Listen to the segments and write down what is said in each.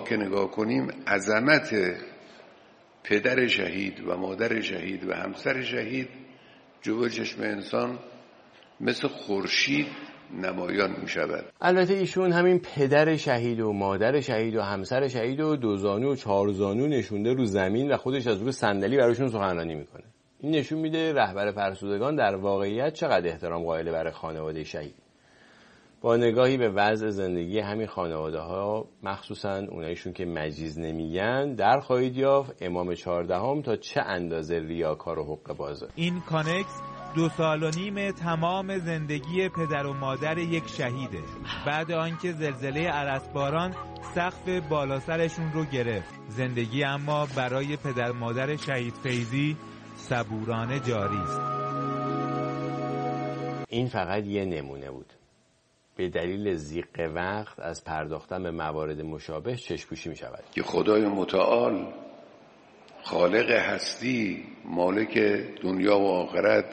که نگاه کنیم عظمت پدر شهید و مادر شهید و همسر شهید جلوی چشم انسان مثل خورشید نمایان می شود. البته ایشون همین پدر شهید و مادر شهید و همسر شهید و دو زانو و چهار زانو نشونده رو زمین و خودش از روی صندلی براشون سخنرانی میکنه. این نشون میده رهبر فرسودگان در واقعیت چقدر احترام قائل برای خانواده شهید. با نگاهی به وضع زندگی همین خانواده ها، مخصوصا اونایشون که مجیز نمیگن، در خواهید یافت امام 14 تا چه اندازه ریاکار و حقه بازه. این کانکس 2.5 سال تمام زندگی پدر و مادر یک شهیده. بعد آنکه زلزله ارسباران سقف بالا سرشون رو گرفت، زندگی اما برای پدر مادر شهید فیضی صبورانه جاری است. این فقط یه نمونه بود. به دلیل ضیق وقت از پرداختن به موارد مشابه چشم‌پوشی می شود. که خدای متعال خالق هستی، مالک دنیا و آخرت،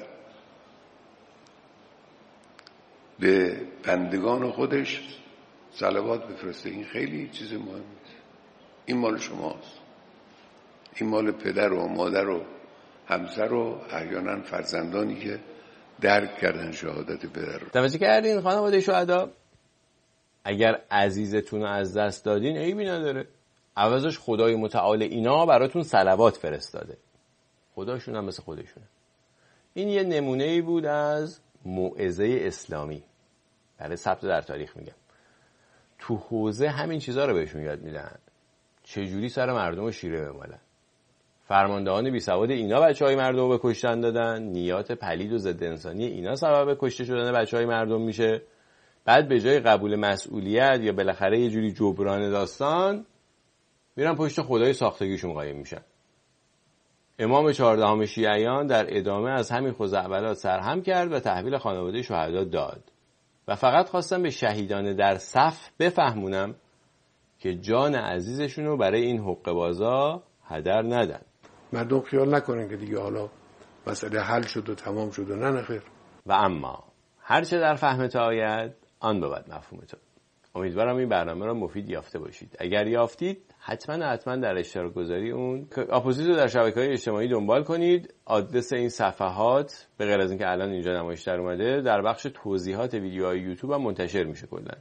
به بندگان خودش صلوات بفرسته. این خیلی چیز مهمه. این مال شماست. این مال پدر و مادر و همسر و احیانا فرزندانی که درک کردن شهادت پدر رو. توجه کردین خانواده شهدا؟ اگر عزیزتون رو از دست دادین عیبی نداره. عوضش خدای متعال اینا براتون صلوات فرستاده. خداشون هم مثل خودشونه. این یه نمونه‌ای بود از موعظه اسلامی. برای ثبت در تاریخ میگم. تو حوزه همین چیزا رو بهشون یاد میدن. چجوری سر مردم رو شیره بمالن. فرماندهان بی سواد اینا بچهای مردم رو به کشتن دادن. نیات پلید و ضد انسانی اینا سبب کشته شدن بچهای مردم میشه. بعد به جای قبول مسئولیت یا بالاخره یه جوری جبران داستان میرن پشت خدای ساختگیشون قایم میشن. امام 14 شیعیان در ادامه از همین خزعبلات سرهم کرد و تحویل خانواده شهدا داد. و فقط خواستم به شهیدان در صف بفهمونم که جان عزیزشون رو برای این حقه بازا هدر ندن. مردم خیال نکنن که دیگه حالا مسئله حل شد و تمام شد و نه خیر. و اما هرچه در فهمت آید آن بود مفهومت. امیدوارم این برنامه را مفید یافته باشید. اگر یافتید حتما در اشتراک گذاری اون اپوزیت رو در شبکه‌های اجتماعی دنبال کنید. آدرس این صفحات به غیر از اینکه الان اینجا نمایش در اومده در بخش توضیحات ویدیوهای یوتیوب هم منتشر میشه کلا.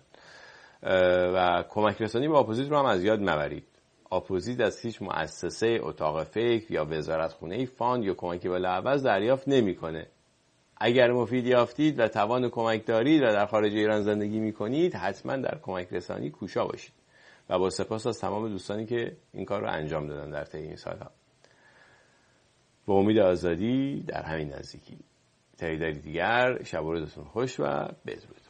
و کمک رسانی به اپوزیت رو هم از یاد مبرید. اپوزیت از هیچ مؤسسه، اتاق فکر یا وزارتخونه فاند یا کمکی بلاعوض دریافت نمیکنه. اگر مفید یافتید و توان کمک دارید و در خارج ایران زندگی میکنید حتما در کمک رسانی کوشا باشید. و با سپاس از تمام دوستانی که این کار رو انجام دادن در طی این سالها. با امید آزادی در همین نزدیکی. تا دیداری دیگر، شب و روزتون خوش و بدرود.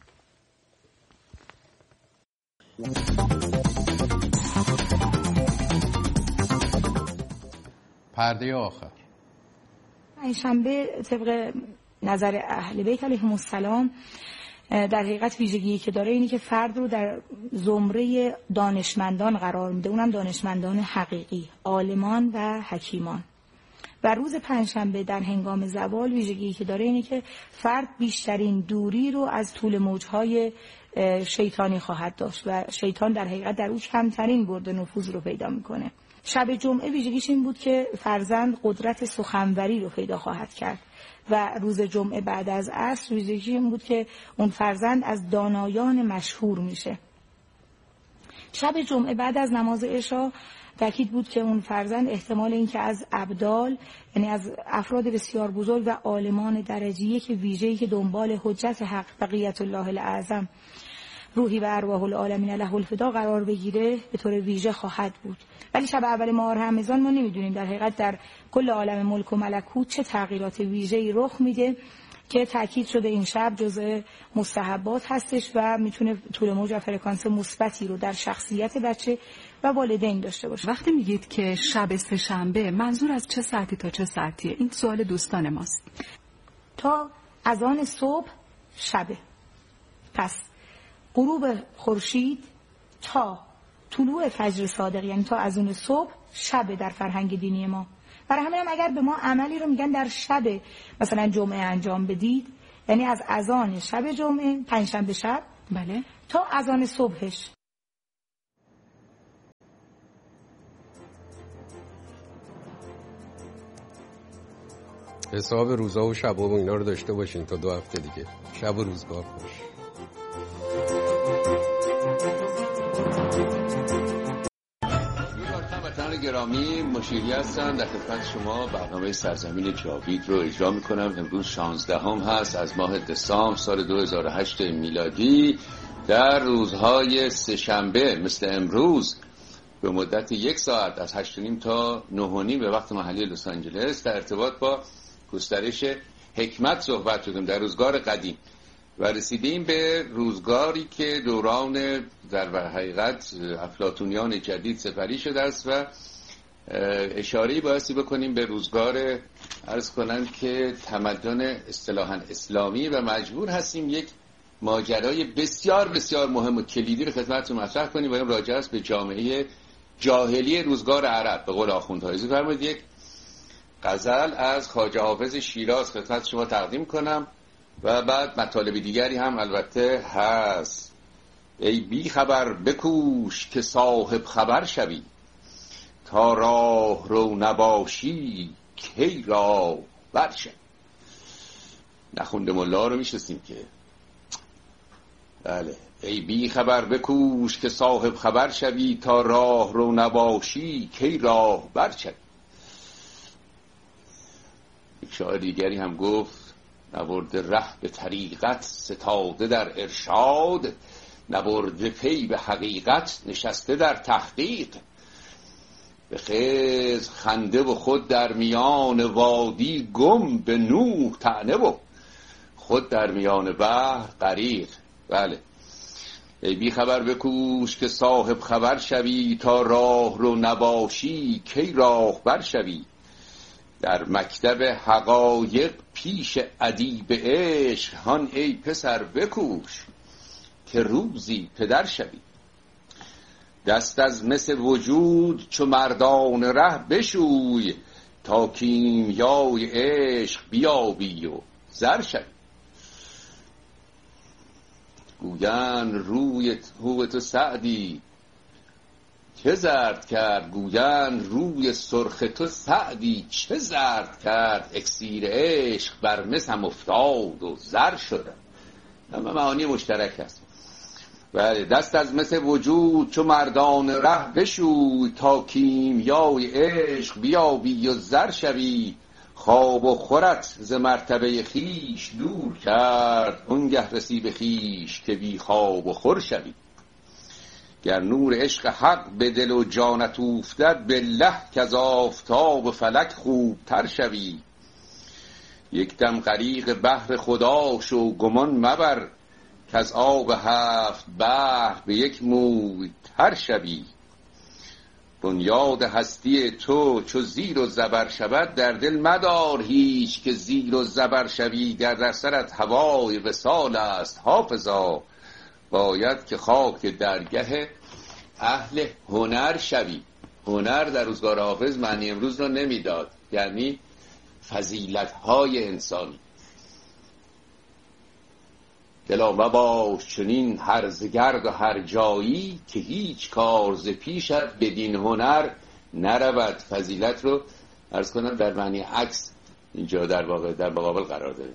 پرده آخر. پنجشنبه طبق نظر اهل بیت علیهم السلام در حقیقت ویژگی که داره اینی که فرد رو در زمره دانشمندان قرار میده، اونم دانشمندان حقیقی، عالمان و حکیمان. و روز پنجشنبه در هنگام زوال ویژگی که داره اینی که فرد بیشترین دوری رو از طول موجهای شیطانی خواهد داشت و شیطان در حقیقت در او کمترین برد نفوذ رو پیدا میکنه. شب جمعه ویژگیش این بود که فرزند قدرت سخنوری رو پیدا خواهد کرد و روز جمعه بعد از عصر ویژگیش این بود که اون فرزند از دانایان مشهور میشه. شب جمعه بعد از نماز عشا تأکید بود که اون فرزند احتمال این که از ابدال، یعنی از افراد بسیار بزرگ و عالمان درجه یک ویژه‌ای که دنبال حجت حق بقیت الله الاعظم روحی و ارواح العالمین له الفدا قرار بگیره به طور ویژه خواهد بود. ولی شب اول ماه رمضان ما نمیدونیم در حقیقت در کل عالم ملک و ملکوت چه تغییرات ویژه‌ای رخ میده که تأکید شده این شب جزء مستحبات هستش و میتونه طول موج و فرکانس مثبتی رو در شخصیت بچه و والدین داشته باشه. وقتی میگید که شب سه‌شنبه منظور از چه ساعتی تا چه ساعتیه؟ این سوال دوستان ماست. تا اذان صبح شبه. پس غروب خورشید تا طلوع فجر صادق، یعنی تا اذان صبح شب در فرهنگ دینی ما. برای همین هم اگر به ما عملی رو میگن در شب مثلا جمعه انجام بدید، یعنی از اذان شب جمعه پنجشنبه شب بله تا اذان صبحش حساب روزا و شب و اینا رو داشته باشین تا 2 هفته دیگه. شب و روزگار خوش. گرامی، مشیری هستم، در خدمت شما برنامه سرزمین جاوید رو اجرا میکنم. امروز 16 هست از ماه دسامبر سال 2008 میلادی. در روزهای سه‌شنبه مثل امروز به مدت 1 ساعت از 8:30 تا 9:30 به وقت محلی لس آنجلس در ارتباط با گسترش حکمت صحبت شدیم در روزگار قدیم و رسیدیم به روزگاری که دوران در حقیقت افلاطونیان جدید سپری شده است و اشاره‌ای بایستی بکنیم به روزگار عرض کنم که تمدن اصطلاحاً اسلامی و مجبور هستیم یک ماجرای بسیار بسیار مهم و کلیدی رو خدمتتون مطرح کنیم و این راجع است به جامعه جاهلی روزگار عرب. به قول آخوندها اجازه فرمایید یک غزل از خواجه حافظ شیراز خدمت شما تقدیم کنم و بعد مطالب دیگری هم البته هست. ای بی خبر بکوش که صاحب خبر شوی، تا راه رو نباشی کی راه برشوی. نخونده ملا رو میشستیم که بله. ای بی خبر بکوش که صاحب خبر شوی، تا راه رو نباشی کی راه برشوی. یک شاعر دیگری هم گفت نبرده ره به طریقت ستاده در ارشاد، نبرده پی به حقیقت نشسته در تحقیق. به خضر خنده و خود در میان وادی گم، به نوح طعنه و خود در میان بحر غریق. بله. ای بی خبر بکوش که صاحب خبر شوی، تا راه رو نباشی کی راه برشوی. در مکتب حقایق پیش ادیب عشق، هان ای پسر بکوش که روزی پدر شوی. دست از مس وجود چو مردان ره بشوی، تا کیمیای عشق بیابی و زر شوی. گویند روی تو سعدی چه زرد کرد، گویند روی سرخ تو سعدی چه زرد کرد. اکسیر عشق بر مس هم افتاد و زر شد. همه معانی مشترک هست. بله. دست از مس وجود چو مردان ره بشوی، تا کیمیای عشق بیابی و زر شوی. خواب و خورت ز مرتبه خیش دور کرد، اونگه رسی به خیش که بی خواب و خور شوی. گر نور عشق حق به دل و جانت اوفتد، بالله که از آفتاب فلک خوب تر شوی. یک دم غریق بحر خدا شو گمان مبر، که از آب 7 بحر به یک موی تر شوی. بنیاد هستی تو چو زیر و زبر شود، در دل مدار هیچ که زیر و زبر شوی. گر در سرت هوای وصال است حافظا، باید که خاک درگه اهل هنر شوی. هنر در روزگار حافظ معنی امروز رو نمیداد، یعنی فضیلت‌های انسانی. دلا مباش چنین هرزگرد و هر جایی، که هیچ کار ز پیشت بدین هنر نرود. فضیلت رو عرض کنم در معنی عکس اینجا در واقع در مقابل قرار داره.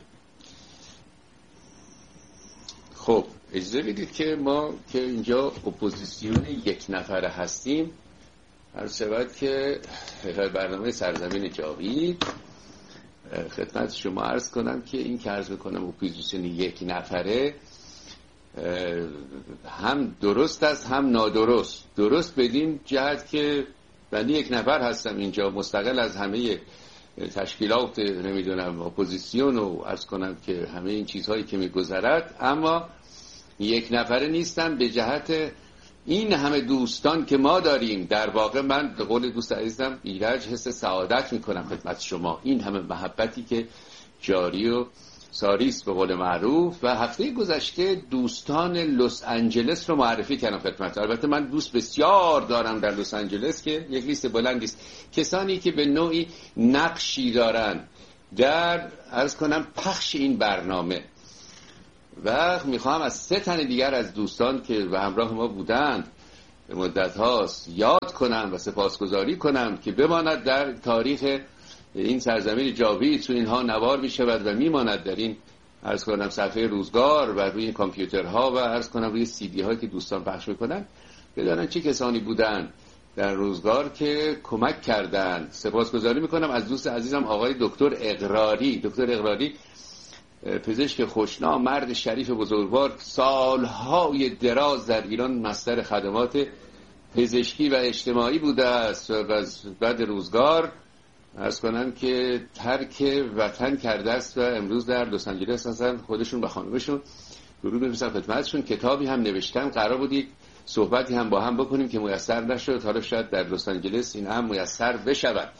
خب اجازه بدید که ما که اینجا اپوزیسیون 1 نفره هستیم، عرض شود که برنامه سرزمین جاوید خدمت شما عرض کنم که این که عرض بکنم اپوزیسیون 1 نفره هم درست است هم نادرست. درست بدین جهت که بنده 1 نفر هستم اینجا، مستقل از همه تشکیلات نمیدونم اپوزیسیون و عرض کنم که همه این چیزهایی که میگذرد، اما 1 نفره نیستم به جهت این همه دوستان که ما داریم. در واقع من به قول دوست عزیزم ایرج حس سعادت میکنم خدمت شما، این همه محبتی که جاری و ساریست به قول معروف. و هفته گذشته دوستان لس آنجلس رو معرفی کردم خدمت. البته من دوست بسیار دارم در لس آنجلس که یک لیست بلندی است، کسانی که به نوعی نقشی دارن در عرض کنم پخش این برنامه. و میخوام از 3 تن دیگر از دوستان که به همراه ما بودند به مدت هاست یاد کنم و سپاسگزاری کنم که بماند در تاریخ این سرزمین جاوید تو اینها نوار می شود و می ماند در این عرض کنم صفحه روزگار و روی کامپیوترها و عرض کنم روی سی دی ها که دوستان پخش میکنن، بدانن چه کسانی بودن در روزگار که کمک کردن. سپاسگزاری میکنم از دوست عزیزم آقای دکتر اقراری. دکتر اقراری پزشک خوشنام، مرد شریف بزرگوار، سالهای دراز در ایران مصدر خدمات پزشکی و اجتماعی بوده است و بعد روزگار عرض کنم که ترک وطن کرده است و امروز در لس آنجلس هستن. خودشون و خانمشون درود بفرستم خدمتشون. کتابی هم نوشتن، قرار بودید صحبتی هم با هم بکنیم که میسر نشد، حالا شاید در لس آنجلس این هم میسر بشود.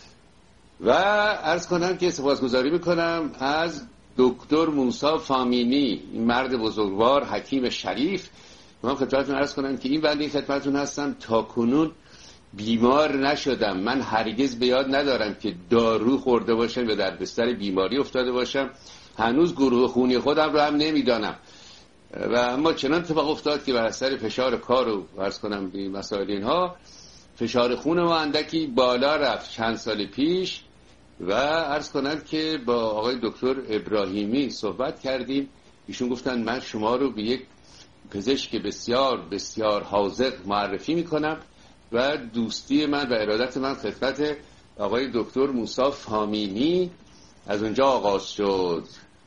و عرض کنم که سپاسگزاری میکنم از دکتر موسی فامینی، این مرد بزرگوار، حکیم شریف. من خدمتتون عرض کنم که این بنده خدمتتون هستم، تا کنون بیمار نشدم. من هرگز به یاد ندارم که دارو خورده باشم یا در بستر بیماری افتاده باشم. هنوز گروه خونی خودم رو هم نمیدانم و اما چنان اتفاق افتاد که بر اثر فشار کار و عرض کنم این مسائل اینها فشار خون ما اندکی بالا رفت چند سال پیش و عرض کنم که با آقای دکتر ابراهیمی صحبت کردیم. ایشون گفتن من شما رو به یک پزشک بسیار بسیار حاذق معرفی میکنم و دوستی من و ارادت من خدمت آقای دکتر موسی فامینی از اونجا آغاز شد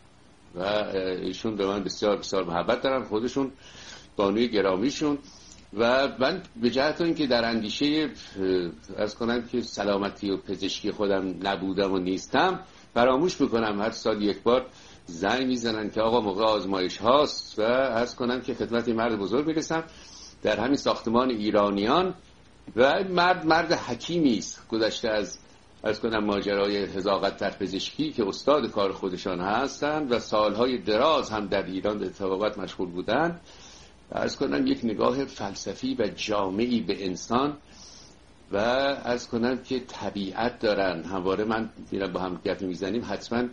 و ایشون به من بسیار بسیار محبت دارن، خودشون بانوی گرامیشون. و من به جهت اینکه در اندیشه از کنم که سلامتی و پزشکی خودم نبودم و نیستم، فراموش میکنم هر سال یک بار زنگ میزنن که آقا موقع آزمایش هاست و عرض کنم که خدمت مرد بزرگ میرسم در همین ساختمان ایرانیان. و مرد حکیمی است، گذشته از کنم ماجرای حذاقت در پزشکی که استاد کار خودشان هستند و سالهای دراز هم در ایران به طبابت مشغول بودند. عرض کنم یک نگاه فلسفی و جامعی به انسان و عرض کنم که طبیعت دارن. همواره من میرم با هم گپ میزنیم، حتما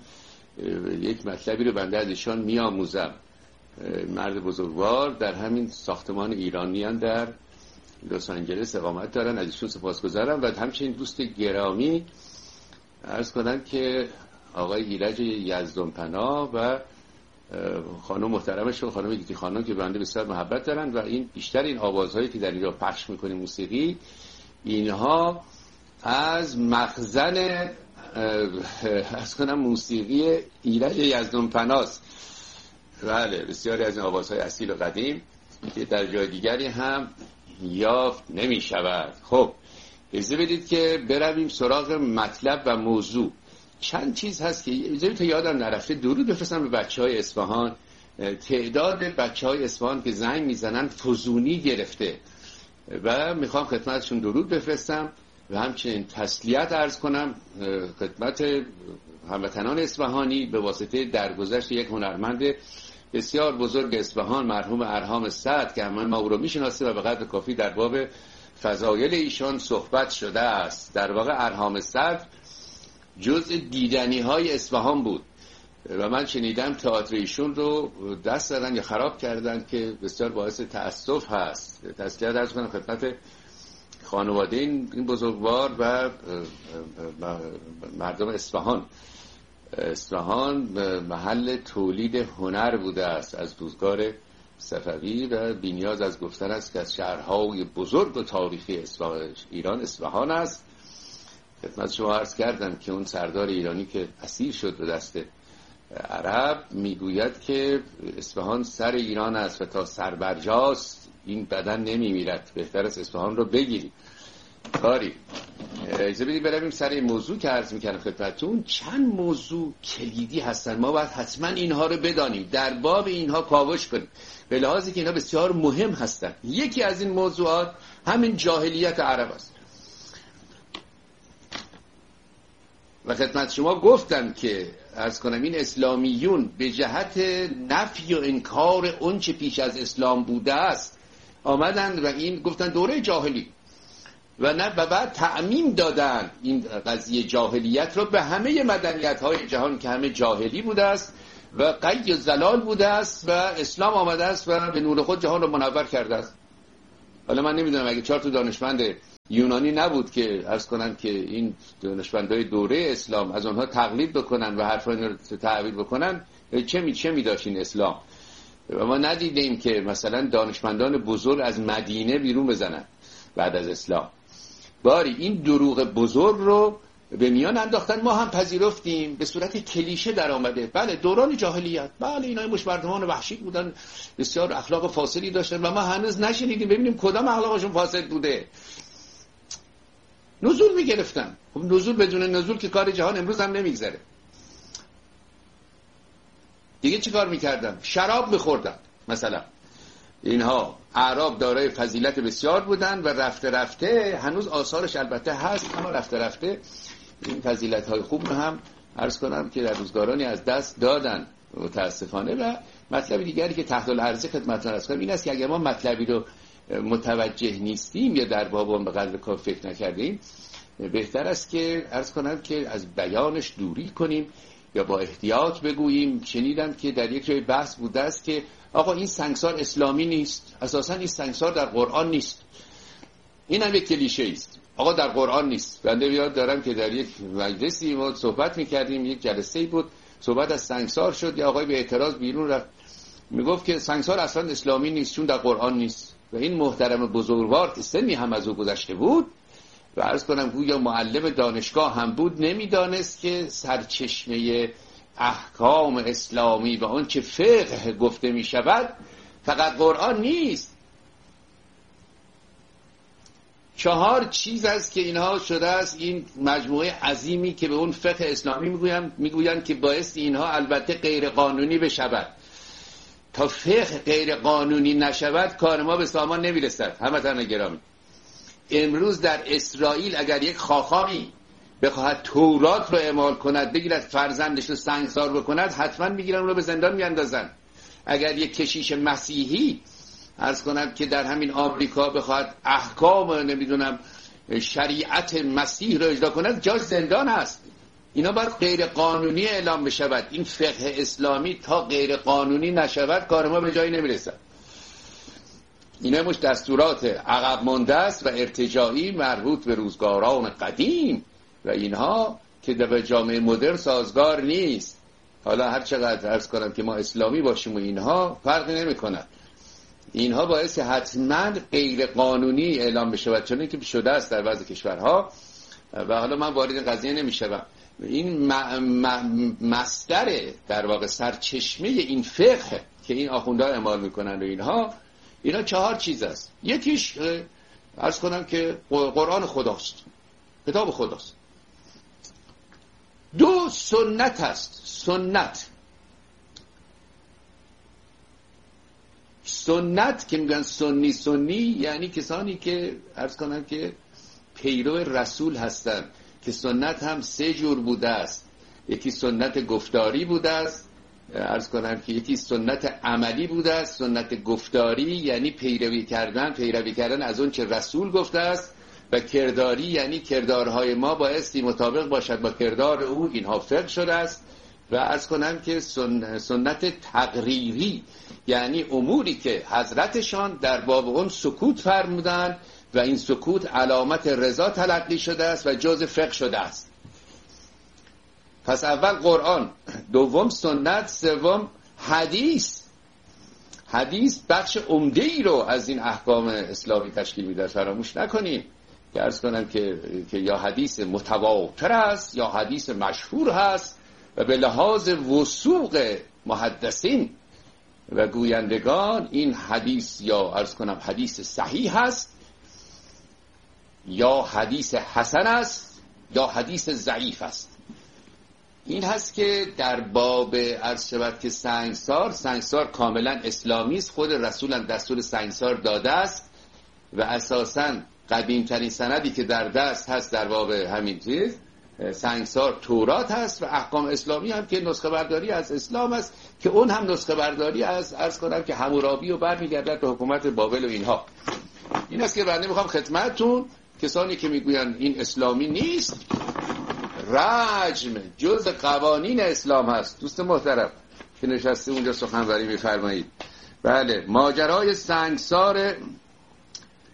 یک مطلبی رو بنده از ایشان میآموزم. مرد بزرگوار در همین ساختمان ایرانیان در لس آنجلس اقامت دارن، از ایشون سپاسگزارم. و همچنین دوست گرامی عرض کنم که آقای ایرج یزدانپناه و خانم محترمشون خانم گیتی خانم که بنده بسیار محبت دارن و این بیشتر این آوازهایی که در اینجا پخش میکنیم موسیقی، اینها از مخزن عرض کنم موسیقی ایرج یزدانپناه است. بله، بسیاری از این آوازهای اصیل و قدیم که در جای دیگری هم یافت نمی شود. خب اجازه بدید که برویم سراغ مطلب و موضوع. چند چیز هست که اجازه تا یادم نرفته درود بفرستم به بچهای اصفهان. تعداد بچهای اصفهان که زنگ میزنن فزونی گرفته و میخوام خدمتشون درود بفرستم و همچنین تسلیت عرض کنم خدمت هموطنان اصفهانی به واسطه درگذشت یک هنرمند بسیار بزرگ اصفهان، مرحوم ارهام سعد، که همه ما او رو میشناسیم و به قدر کافی در باب فضایل ایشان صحبت شده است. در واقع ارهام سعد جزء دیدنی های اصفهان بود و من شنیدم تئاتر ایشون رو دست دادن یا خراب کردن که بسیار باعث تأسف هست. تسلیت عرض کنم خدمت خانواده این بزرگوار و مردم اصفهان. اصفهان محل تولید هنر بوده است از روزگار صفوی و بی‌نیاز از گفتن است که از شهرهای بزرگ و تاریخی ایران اصفهان است. خدمت شما عرض کردم که اون سردار ایرانی که اسیر شد به دست عرب میگوید که اصفهان سر ایران است و تا سر برجاست این بدن نمیمیرد، بهتر است اصفهان رو بگیرید. کاری اجازه بدید برویم سر این موضوع که عرض میکردم خدمتتون. چند موضوع کلیدی هستن، ما باید حتما اینها رو بدانیم، در باب اینها کاوش کنیم به لحاظی که اینها بسیار مهم هستن. یکی از این موضوعات همین جاهلیت عرب است و خدمت شما گفتم که عرض کنم این اسلامیون به جهت نفی و انکار اون چه پیش از اسلام بوده است آمدن و این گفتن دوره جاهلی و بعد تعمیم دادن این قضیه جاهلیت رو به همه مدنیت‌های جهان که همه جاهلی بوده است و قی زلال بوده است و اسلام آمده است و به نور خود جهان رو منور کرده است. حالا من نمیدونم اگه 4 تا دانشمند یونانی نبود که عرض کنن که این دانشمندای دوره اسلام از آنها تقلید بکنن و حرفا رو تعبیر بکنن. چه می داشت این اسلام؟ و ما ندیدیم که مثلا دانشمندان بزرگ از مدینه بیرون بزنن بعد از اسلام. باری این دروغ بزرگ رو به میان انداختن، ما هم پذیرفتیم، به صورت کلیشه در آمده. بله دوران جاهلیت، بله اینا مش مردمان وحشی بودن، بسیار اخلاق فاسدی داشتن و ما هنوز نشنیدیم ببینیم کدام اخلاقشون فاسد بوده. نزول میگرفتن. خب نزول بدون نزول که کار جهان امروز هم نمیگذره. دیگه چی کار میکردن؟ شراب میخوردن مثلا. اینها اعراب دارای فضیلت بسیار بودن و رفته رفته هنوز آثارش البته هست، اما رفته رفته این فضیلت های خوب رو هم عرض کنم که در روزگارانی از دست دادن متاسفانه. و مطلب دیگری که تحت العرض خدمتتون عرض کنم این است که اگر ما مطلبی رو متوجه نیستیم یا در باب به قدر کافی فکر نکردیم، بهتر است که عرض کنم که از بیانش دوری کنیم یا با احتیاط بگوییم. شنیدم که در یک جای بحث بوده است که آقا این سنگسار اسلامی نیست، اساسا این سنگسار در قرآن نیست. این هم یک کلیشه است، آقا در قرآن نیست. بنده یاد دارم که در یک مجلسی ما صحبت میکردیم، یک جلسه‌ای بود، صحبت از سنگسار شد، یا آقای به اعتراض بیرون رفت میگفت که سنگسار اصلا اسلامی نیست چون در قرآن نیست. و این محترم بزرگوار که سنی هم از او گذشته بود و عرض کنم گویا معلم دانشگاه هم بود، نمیدانست که سرچشمه احکام اسلامی و آن چه فقه گفته می شود فقط قرآن نیست. 4 چیز است که اینها شده است این مجموعه عظیمی که به اون فقه اسلامی میگویند که باعث اینها البته غیر قانونی بشود. تا فقه غیر قانونی نشود کار ما به سامان نمیرسد. هموطنان گرامی، امروز در اسرائیل اگر یک خاخامی بخواهد تورات رو اعمال کند، بگیرد فرزندش رو سنگسار بکند، حتما میگیرن رو به زندان میاندازن. اگر یک کشیش مسیحی عرض کنم که در همین آمریکا بخواهد احکام نمیدونم شریعت مسیح رو اجرا کند، جاش زندان هست. اینا باید غیر قانونی اعلام بشود. این فقه اسلامی تا غیر قانونی نشود کار ما به جایی نمیرسد. اینا مش دستورات عقب مانده است و ارتجاعی مربوط به روزگاران قدیم و اینها که در جامعه مدرن سازگار نیست. حالا هر چقدر عرض کنم که ما اسلامی باشیم و اینها فرقی نمی کند. اینها باعث حتما غیر قانونی اعلام بشود، چون اینکه شده است در بعضی کشورها. و حالا من وارد این قضیه نمیشم. این مصدر در واقع سرچشمه این فقه که این آخوندها اعمال میکنن و اینا 4 چیز است. یکیش عرض کنم که قرآن خداست، کتاب خداست. 2 سنت است. سنت که میگن سنی یعنی کسانی که عرض کنم که پیرو رسول هستند، که سنت هم 3 جور بوده است. یکی سنت گفتاری بوده است، عرض کنم که یکی سنت عملی بوده است. سنت گفتاری یعنی پیروی کردن از اون چه رسول گفته است، و کرداری یعنی کردارهای ما بایستی مطابق باشد با کردار او. اینها فقه شده است. و عرض کنم که سنت تقریری یعنی اموری که حضرتشان در باب اون سکوت فرمودند و این سکوت علامت رضا تلقی شده است و جزء فقه شده است. پس اول قرآن، دوم سنت، سوم حدیث. حدیث بخش عمده‌ای رو از این احکام اسلامی تشکیل میده. فراموش نکنیم که عرض کنم که یا حدیث متواتر است یا حدیث مشهور هست و به لحاظ وثوق محدثین و گویندگان این حدیث یا عرض کنم حدیث صحیح هست یا حدیث حسن است یا حدیث ضعیف است. این هست که در باب عرض شود که سنگسار کاملا اسلامی است. خود رسول هم دستور سنگسار داده است و اساساً قدیمترین سندی که در دست هست در باب همین چیز سنگسار تورات هست و احکام اسلامی هم که نسخه برداری از اسلام است، که اون هم نسخه برداری از عرض کنم که حمورابی و برمیگردد به حکومت بابل و اینها. این است که بنده میخوام خدمتتون کسانی که میگویند این اسلامی نیست، رجم جز قوانین اسلام هست. دوست محترم که نشسته اونجا سخنوری میفرمایید، بله، ماجرای سنگسار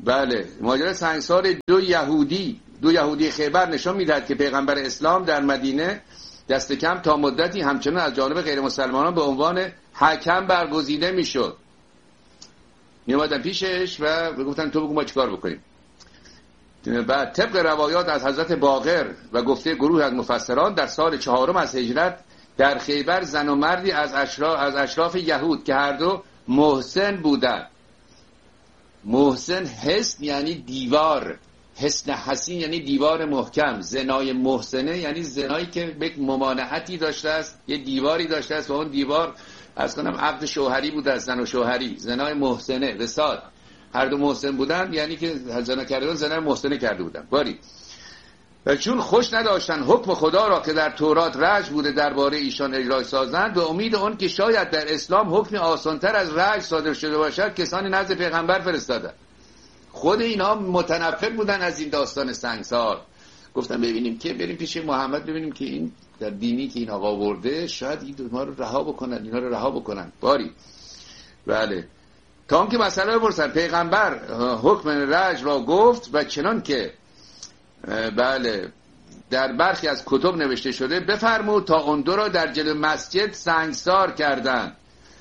بله، ماجرای سنگسار دو یهودی خیبر نشان میدهد که پیغمبر اسلام در مدینه دست کم تا مدتی همچنان از جانب غیر مسلمانان به عنوان حکم برگزیده میشد. میومدن پیشش و گفتن تو بگو ما چیکار بکنیم. بعد طبق روایات از حضرت باقر و گفته گروه از مفسران در سال 4 از هجرت در خیبر زن و مردی از اشراف یهود که هر دو محسن بودند. محسن حسن یعنی دیوار، حسن حسین یعنی دیوار محکم، زنای محسنه یعنی زنایی که به ممانعتی داشته است، یه دیواری داشته است و اون دیوار از کنم عقد شوهری بوده، زن و شوهری، زنای محسنه وصال. هر دو محسن بودن یعنی که زنا کردن زنای محسنه کرده بودن. باری و چون خوش نداشتن حکم خدا را که در تورات رجم بوده درباره ایشان اجرا سازند، به امید اون که شاید در اسلام حکم آسانتر از رجم صادر شده باشد کسانی نزد پیغمبر فرستادند. خود اینا متنفر بودن از این داستان سنگسار. گفتن ببینیم که بریم پیش محمد ببینیم که این در دینی که این آقا ورده شاید این ما رو رها بکنن، اینا رو رها بکنن. باری بله، تا اون که مسئله بپرسن پیغمبر حکم رجم را گفت و چنان که بله در برخی از کتب نوشته شده بفرمود تا اون دو را در جلوی مسجد سنگسار کردند.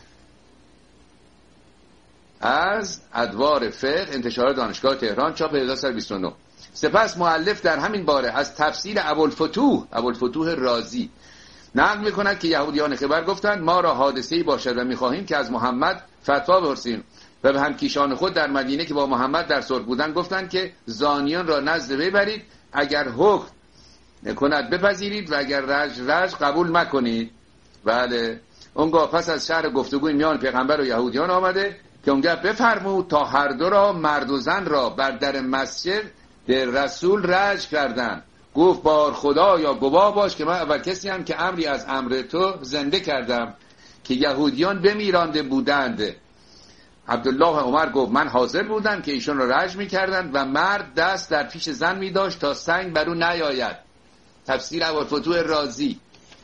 از ادوار فقه، انتشارات دانشگاه تهران، چاپ 1929. سپس مؤلف در همین باره از تفسیر ابوالفتوح رازی نقل میکند که یهودیان خیبر گفتند ما را حادثه‌ای باشد و میخواهیم که از محمد فتوا بپرسیم و به همکیشان خود در مدینه که با محمد در صلح بودند گفتند که زانیان را نزد وی برید، اگر حکم کند بپذیرید و اگر رجم قبول مکنید. بله، اونگاه پس از شهر گفتگوی میان پیغمبر و یهودیان آمده که اونجا بفرمود تا هر دو را مرد و زن را بر در مسجد در رسول رجم کردند. گفت بار خدا یا گواه باش که من اول کسی هم که امری از امر تو زنده کردم که یهودیان بمیرانده بودند. عبدالله عمر گفت من حاضر بودم که ایشون را رجم می‌کردند و مرد دست در پیش زن می‌داشت تا سنگ بر او نیاید. تفسیر ابوالفتوح رازی.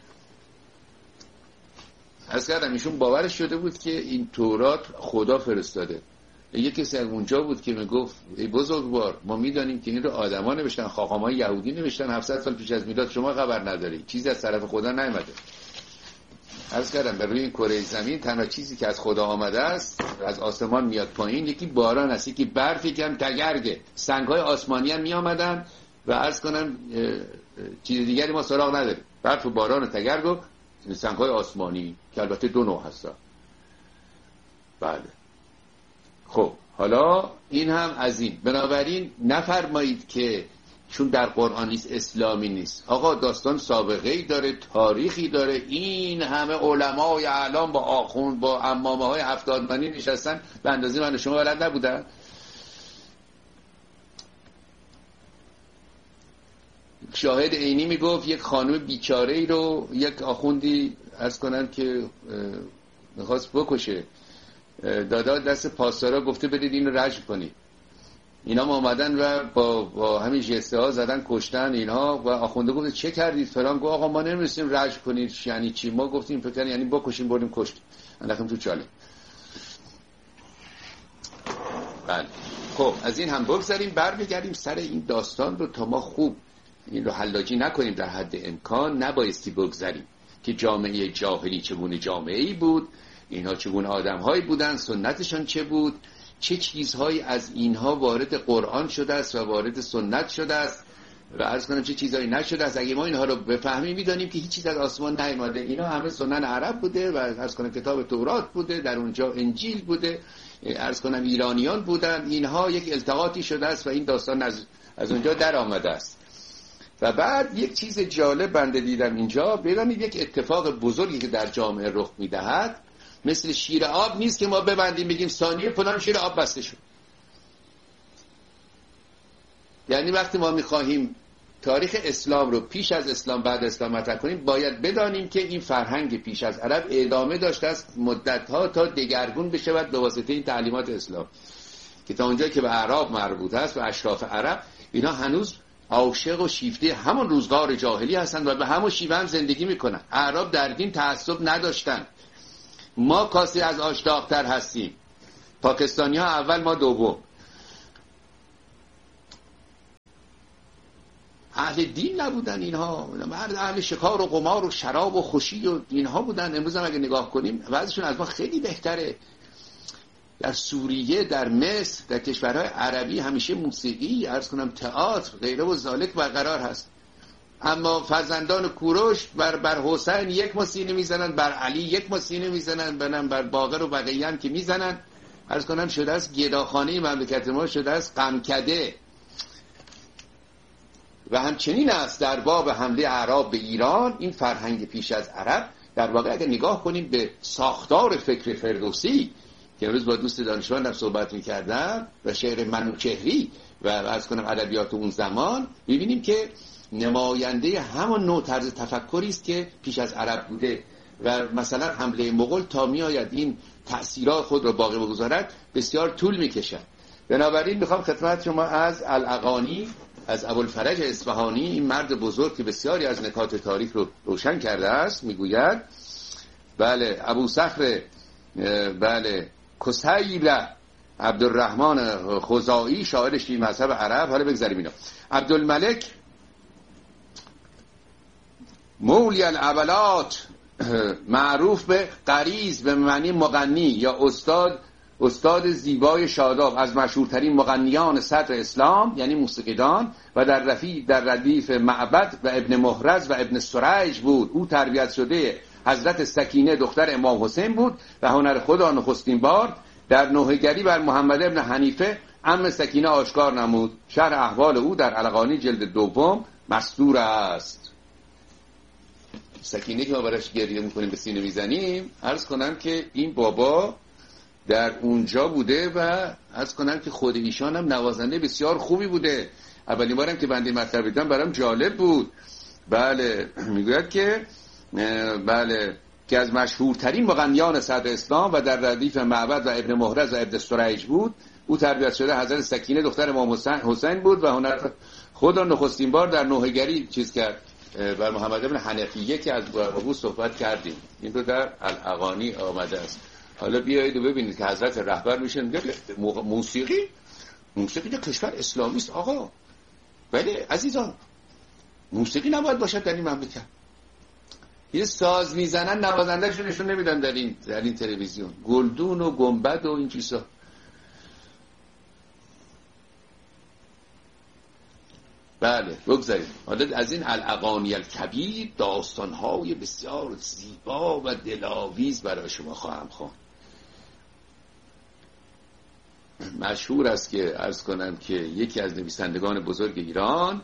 از کردم ایشون باورش شده بود که این تورات خدا فرستاده. یکی کسی از اونجا بود که میگفت ای بزرگوار ما میدانیم که این رو آدما نوشتن، خاقان‌های یهودی نوشتن 700 سال پیش از میلاد، شما خبر نداری، چیزی از طرف خدا نیامده. عرض کردم بر روی این کره زمین تنها چیزی که از خدا آمده است از آسمان میاد پایین یکی باران است، یکی برف، یکی هم تگرگه. سنگ‌های آسمانی هم میآمدن و عرض کنم چیز دیگری ما سراغ نداریم. برف و باران و تگرگ و سنگ‌های آسمانی که البته دو نوع هستن. بله. خب حالا این هم از این. بنابراین نفرمایید که چون در قرآن نیست اسلامی نیست. آقا داستان سابقه‌ای داره، تاریخی داره. این همه علمای اعلام با آخوند با عمامه‌های 70 منی نشستن به اندازه من و شما بلد نبودن. شاهد عینی میگفت یک خانم بیچاره‌ای رو یک آخوندی عرض کنن که میخواست بکشه، دادا دست پاسدارا گفته بدید اینو رجم کنید. اینا ما اومدن و با همین جسته ها زدن کشتن اینها و آخونده گفت چه کردید فلان. گفت آقا ما نمی‌رسیم رجم کنید. یعنی چی؟ ما گفتیم فکر یعنی بکشیم بردیم کشت انداختیم تو چاله. بله خب از این هم بگذاریم برمیگردیم سر این داستان رو تا ما خوب این رو حلاجی نکنیم. در حد امکان نبایستی بگذاریم که جامعه جاهلی چگونه جامعه‌ای بود، اینها چگونه آدم‌هایی بودن، سنتشان چه بود، چه چیزهایی از اینها وارد قرآن شده است و وارد سنت شده است و عرض کنم چه چیزهایی نشده است. اگه ما اینها رو بفهمیم می‌دانیم که هیچ چیز از آسمان نیامده. اینا همه سنن عرب بوده و عرض کنم کتاب تورات بوده، در اونجا انجیل بوده، عرض کنم ایرانیان بودن. اینها یک التقاطی شده است و این داستان از اونجا در آمده است. و بعد یک چیز جالب بنده دیدم اینجا، بدانید یک اتفاق بزرگی که در جامعه رخ می‌دهد مثل شیر آب نیست که ما ببندیم بگیم ثانیه فلان شیر آب بسته شد. یعنی وقتی ما می‌خواهیم تاریخ اسلام رو پیش از اسلام بعد اسلام مطرح کنیم باید بدانیم که این فرهنگ پیش از عرب ادامه داشته است مدت‌ها تا دگرگون بشود به واسطه این تعلیمات اسلام که تا اونجایی که به اعراب مربوط است و اشراف عرب اینا هنوز عاشق و شیفته همون روزگار جاهلی هستند و به همون شیوه هم زندگی میکنن. اعراب در دین تعصب نداشتن. ما کاسی از آشتاقتر هستیم. پاکستانی ها اول ما دوم. اهل دین نبودن اینها، مرد اهل شکار و قمار و شراب و خوشی و اینها بودن. امروز هم اگه نگاه کنیم وضعشون از ما خیلی بهتره. در سوریه، در مصر، در کشورهای عربی همیشه موسیقی، عرض کنم تئاتر، غیره و ذالک برقرار هست. اما فرزندان کوروش بر حسین یک ماسینه میزنن، بر علی یک ماسینه میزنن، بر باقر و بقیه هم که میزنن، عرض کنم شده است گداخانه مملکت ما، شده است غمکده. و همچنین است در باب حمله اعراب به ایران، این فرهنگ پیش از عرب. در واقع اگر نگاه کنیم به ساختار فکر فردوسی که امروز با دوست دانشمندم صحبت می‌کردم و شعر منوچهری و عرض کنم ادبیات اون زمان، می‌بینیم که نماینده همان نوع طرز تفکری است که پیش از عرب بوده و مثلا حمله مغول تا میآید این تأثیرات خود را باقی بگذارد بسیار طول می‌کشد. بنابراین می‌خوام خدمت شما از الاغانی، از ابوالفرج اصفهانی، این مرد بزرگ که بسیاری از نکات تاریخ رو روشن کرده است، میگوید بله ابو صخر بله کسیر عبدالرحمن خزاعی، شاعر شیعی مذهب عرب. حالا بگذاریم اینا. عبدالملک مولی الابلات، معروف به قریز به معنی مغنی یا استاد زیبای شاداب، از مشهورترین مغنیان صدر اسلام یعنی موسیقیدان، و در ردیف معبد و ابن محرز و ابن سریج بود. او تربیت شده حضرت سکینه دختر امام حسین بود و هنر خود را نخستین بار در نوحه‌گری بر محمد ابن حنیفه عم سکینه آشکار نمود. شرح احوال او در الاغانی جلد 2 مستور است. سکینه که ما براش گریه میکنیم به سینه میزنیم، عرض کنم که این بابا در اونجا بوده و عرض کنم که خود ایشان هم نوازنده بسیار خوبی بوده. اولین بارم که بنده مطلب دیدم برام جالب بود. بله میگوید که بله که از مشهورترین مغنیان صدر اسلام و در ردیف معبد و ابن محرز و ابن سریج بود. او تربیت شده حضرت سکینه دختر امام حسین بود و هنر خود را نخستین بار در نوحه‌گری چیز کرد بر محمد ابن حنفیه که از او صحبت کردیم. این رو در الاغانی آمده است. حالا بیایید و ببینید که حضرت رهبر میشن میگه موسیقی در کشور اسلامی است آقا. بله عزیزان، موسیقی نباید باشد در این مملکت. یه ساز میزنن نوازنده‌شون نشون نمیدن در این تلویزیون، گلدون و گنبد و این چیزا. بله بگذارید. حالا از این الاغانی الکبیر داستان‌های بسیار زیبا و دلاویز برای شما خواهم خواند. مشهور است که عرض کنم که یکی از نویسندگان بزرگ ایران،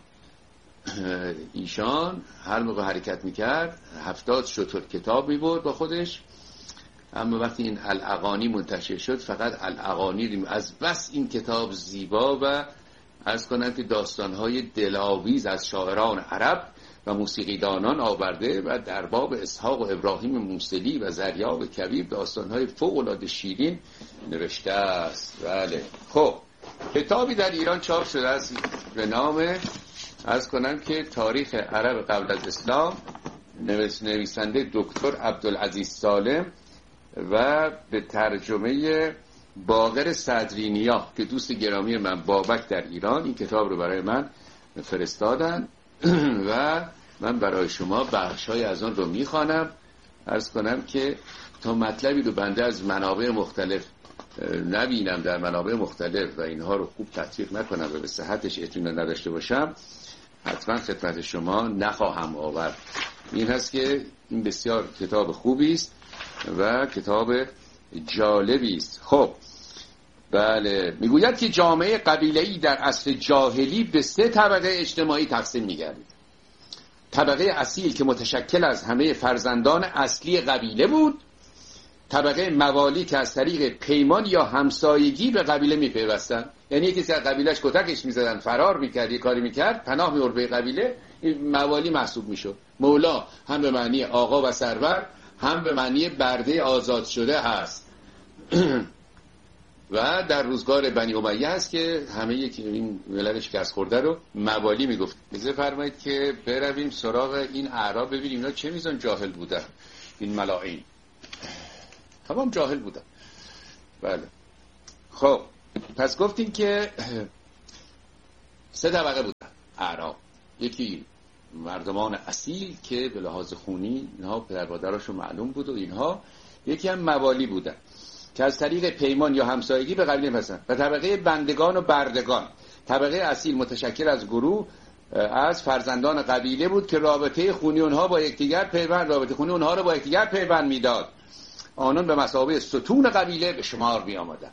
ایشان هر موقع حرکت میکرد 70 شتر کتاب میبرد با خودش، اما وقتی این الاغانی منتشر شد فقط الاغانی از بس این کتاب زیبا و عرض کنم که داستانهای دلاویز از شاعران عرب و موسیقیدانان آورده و در باب اسحاق و ابراهیم موصلی و زریاب کبیر داستانهای فوق‌العاده شیرین نوشته است. بله خب کتابی در ایران چاپ شده است به نام عرض کنم که تاریخ عرب قبل از اسلام، نویسنده دکتر عبدالعزیز سالم و به ترجمه باقر صدرینیا که دوست گرامی من بابک در ایران این کتاب رو برای من فرستادن و من برای شما بخشای از آن رو میخوانم. عرض کنم که تا مطلبی رو بنده از منابع مختلف نبینم در منابع مختلف و اینها رو خوب تطبیق نکنم و به صحتش اطمینان نداشته باشم حتما خدمت شما نخواهم آورد. این هست که این بسیار کتاب خوبی است و کتاب جالبی است. خب بله میگوید که جامعه قبیله‌ای در عصر جاهلی به 3 طبقه اجتماعی تقسیم می‌گردید. طبقه اصیل که متشکل از همه فرزندان اصلی قبیله بود، طبقه موالی که از طریق پیمان یا همسایگی به قبیله میپیوستن، یعنی کسی از قبیلهش کتکش میزدن فرار میکرد یه کاری میکرد پناه میورد به قبیله، این موالی محسوب میشد. مولا هم به معنی آقا و سرور هم به معنی برده آزاد شده هست و در روزگار بنی امیه هست که همه این ملت شکست خورده رو موالی میگفت. اجازه فرمایید که برویم سراغ این اعراب ببینیم اینا چه میزان جاهل بودن. این ملاعین تمام جاهل بودن. بله خب پس گفتیم که 3 طبقه بودن اعراب. یکی مردمان اصیل که به لحاظ خونی اینها پدر مادراشون معلوم بود و اینها، یکی هم موالی بودن که از طریق پیمان یا همسایگی به قبیله پسند، و طبقه بندگان و بردگان. طبقه اصیل متشکل از گروه از فرزندان قبیله بود که رابطه خونی اونها با یکدیگر پیوند میداد. آنان به مثابه ستون قبیله به شمار می آمدند.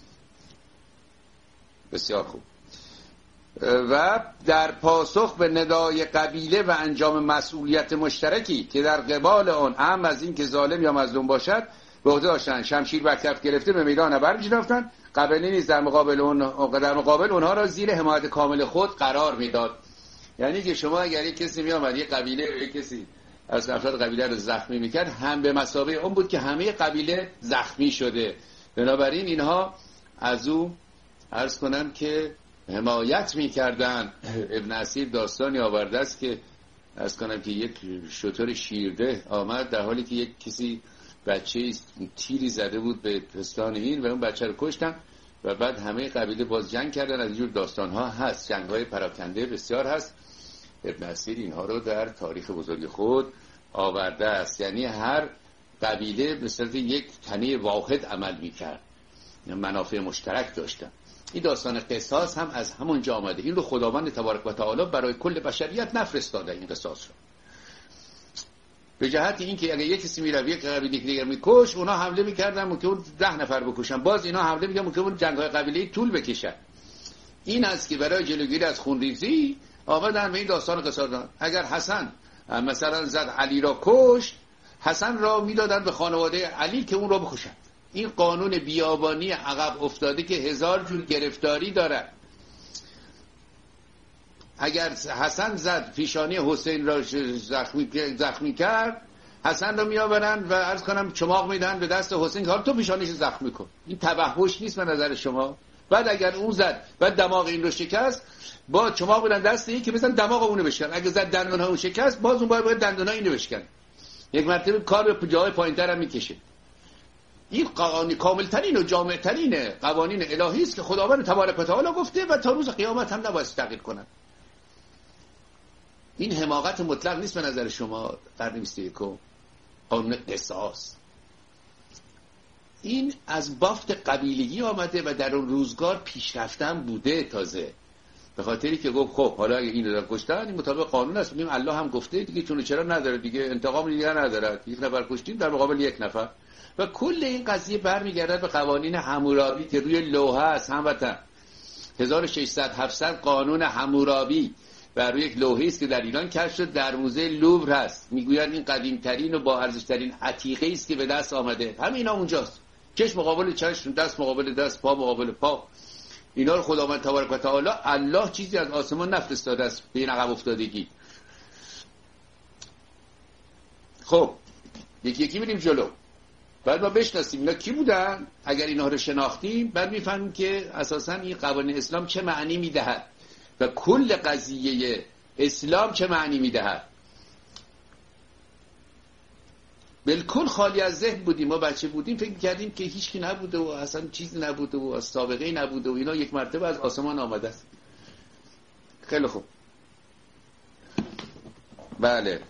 بسیار خوب. و در پاسخ به ندای قبیله و انجام مسئولیت مشترکی که در قبال آن اهم از این که ظالم یا مظلوم باشد به عهده داشتند، شمشیر بر کف گرفته به میدان نبرد می‌رفتند. قبیله نیز در مقابل اونها را زیر حمایت کامل خود قرار میداد. یعنی که شما اگر یک کسی می آمد یک قبیله یک کسی از افراد قبیله رو زخمی میکرد، هم به مثابه اون بود که همه قبیله زخمی شده. بنابراین اینها از او عرض کنم که حمایت میکردن. ابن اسیر داستانی آورده است که عرض کنم که یک شتر شیرده آمد در حالی که یک کسی بچه تیری زده بود به پستان این و اون بچه رو کشتن و بعد همه قبیله باز جنگ کردن. از اینجور داستانها هست، جنگ‌های پراکنده بسیار هست. ابن اسیر اینها رو در تاریخ بزرگ خود آورده است. یعنی هر قبیله به صورت یک تنه واحد عمل میکرد، منافع مشترک داشتن. این داستان قصاص هم از همونجا آمده. این رو خداوند تبارک و تعالی برای کل بشریت نفرستاده این قصاص رو، به جهت اینکه اگه یک کسی میره یک قبیله دیگر میکش، اونا حمله میکردن که اون 10 نفر بکشن، باز اینا حمله میکردن که اون جنگ‌های قبیله‌ای طول بکشن. این است که برای جلوگیری از خونریزی آمدن به این داستان قصاص دادن. اگر حسن مثلا زد علی را کشت، حسن را میدادن به خانواده علی که اون را بکشن. این قانون بیابانی عقب افتاده که 1000 جور گرفتاری داره. اگر حسن زد پیشانی حسین را زخمی کرد، حسن را میآورن و عرض کنم چماق میدن به دست حسین که حالا تو پیشانیش زخمی کن. این تبهوش نیست به نظر شما؟ بعد اگر اون زد بعد دماغ این رو شکست، با چماق بدن دست این که مثلا دماغ اونو بشکن. اگه زد دندون ها اون شکست، باز اون باید دندون ها اینو بشکن. یک مرتبه کار به جای پایین‌تر هم میکشه. این قوانین کاملترین و جامعترین قوانین الهی است که خداوند تبارک و تعالی گفته و تا روز قیامت هم نباید تغییر کنن. این حماقت مطلق نیست به نظر شما؟ قرن 21 قانون قصاص این از بافت قبیلگی آمده و در اون روزگار پیشرفتن بوده. تازه به خاطری که گفت خب حالا اگه این رو کشتن این مطابق قانون است، میگیم الله هم گفته دیگه، چون چرا نداره دیگه، انتقام دیگه نداره، یک نفر کشتیم در مقابل یک نفر. و کل این قضیه برمیگرده به قوانین حمورابی که روی لوحه است. هموطن 1600-700 قانون حمورابی بر روی یک لوحه است که در ایران کشف شد، در موزه لوور هست. میگویند این قدیمترین و با ارزش ترین عتیقه است که به دست آمده. همینا اونجاست، چشم مقابل چشم، دست مقابل دست، پا مقابل پا. اینا رو خداوند تبارک و تعالی الله چیزی از آسمان نفرستاده است به این عقب افتادگی. خب یکی یکی میریم جلو. بعد ما بشناسیم اینا کی بودن. اگر اینا رو شناختیم بعد میفهمیم که اساساً این قوانین اسلام چه معنی میدهد و کل قضیه اسلام چه معنی میدهد. بالکل خالی از ذهن بودیم. ما بچه بودیم فکر کردیم که هیچکی نبوده و اصلا چیزی نبوده و از سابقه نبوده و اینا یک مرتبه از آسمان آمده است. خیلی خوب. بله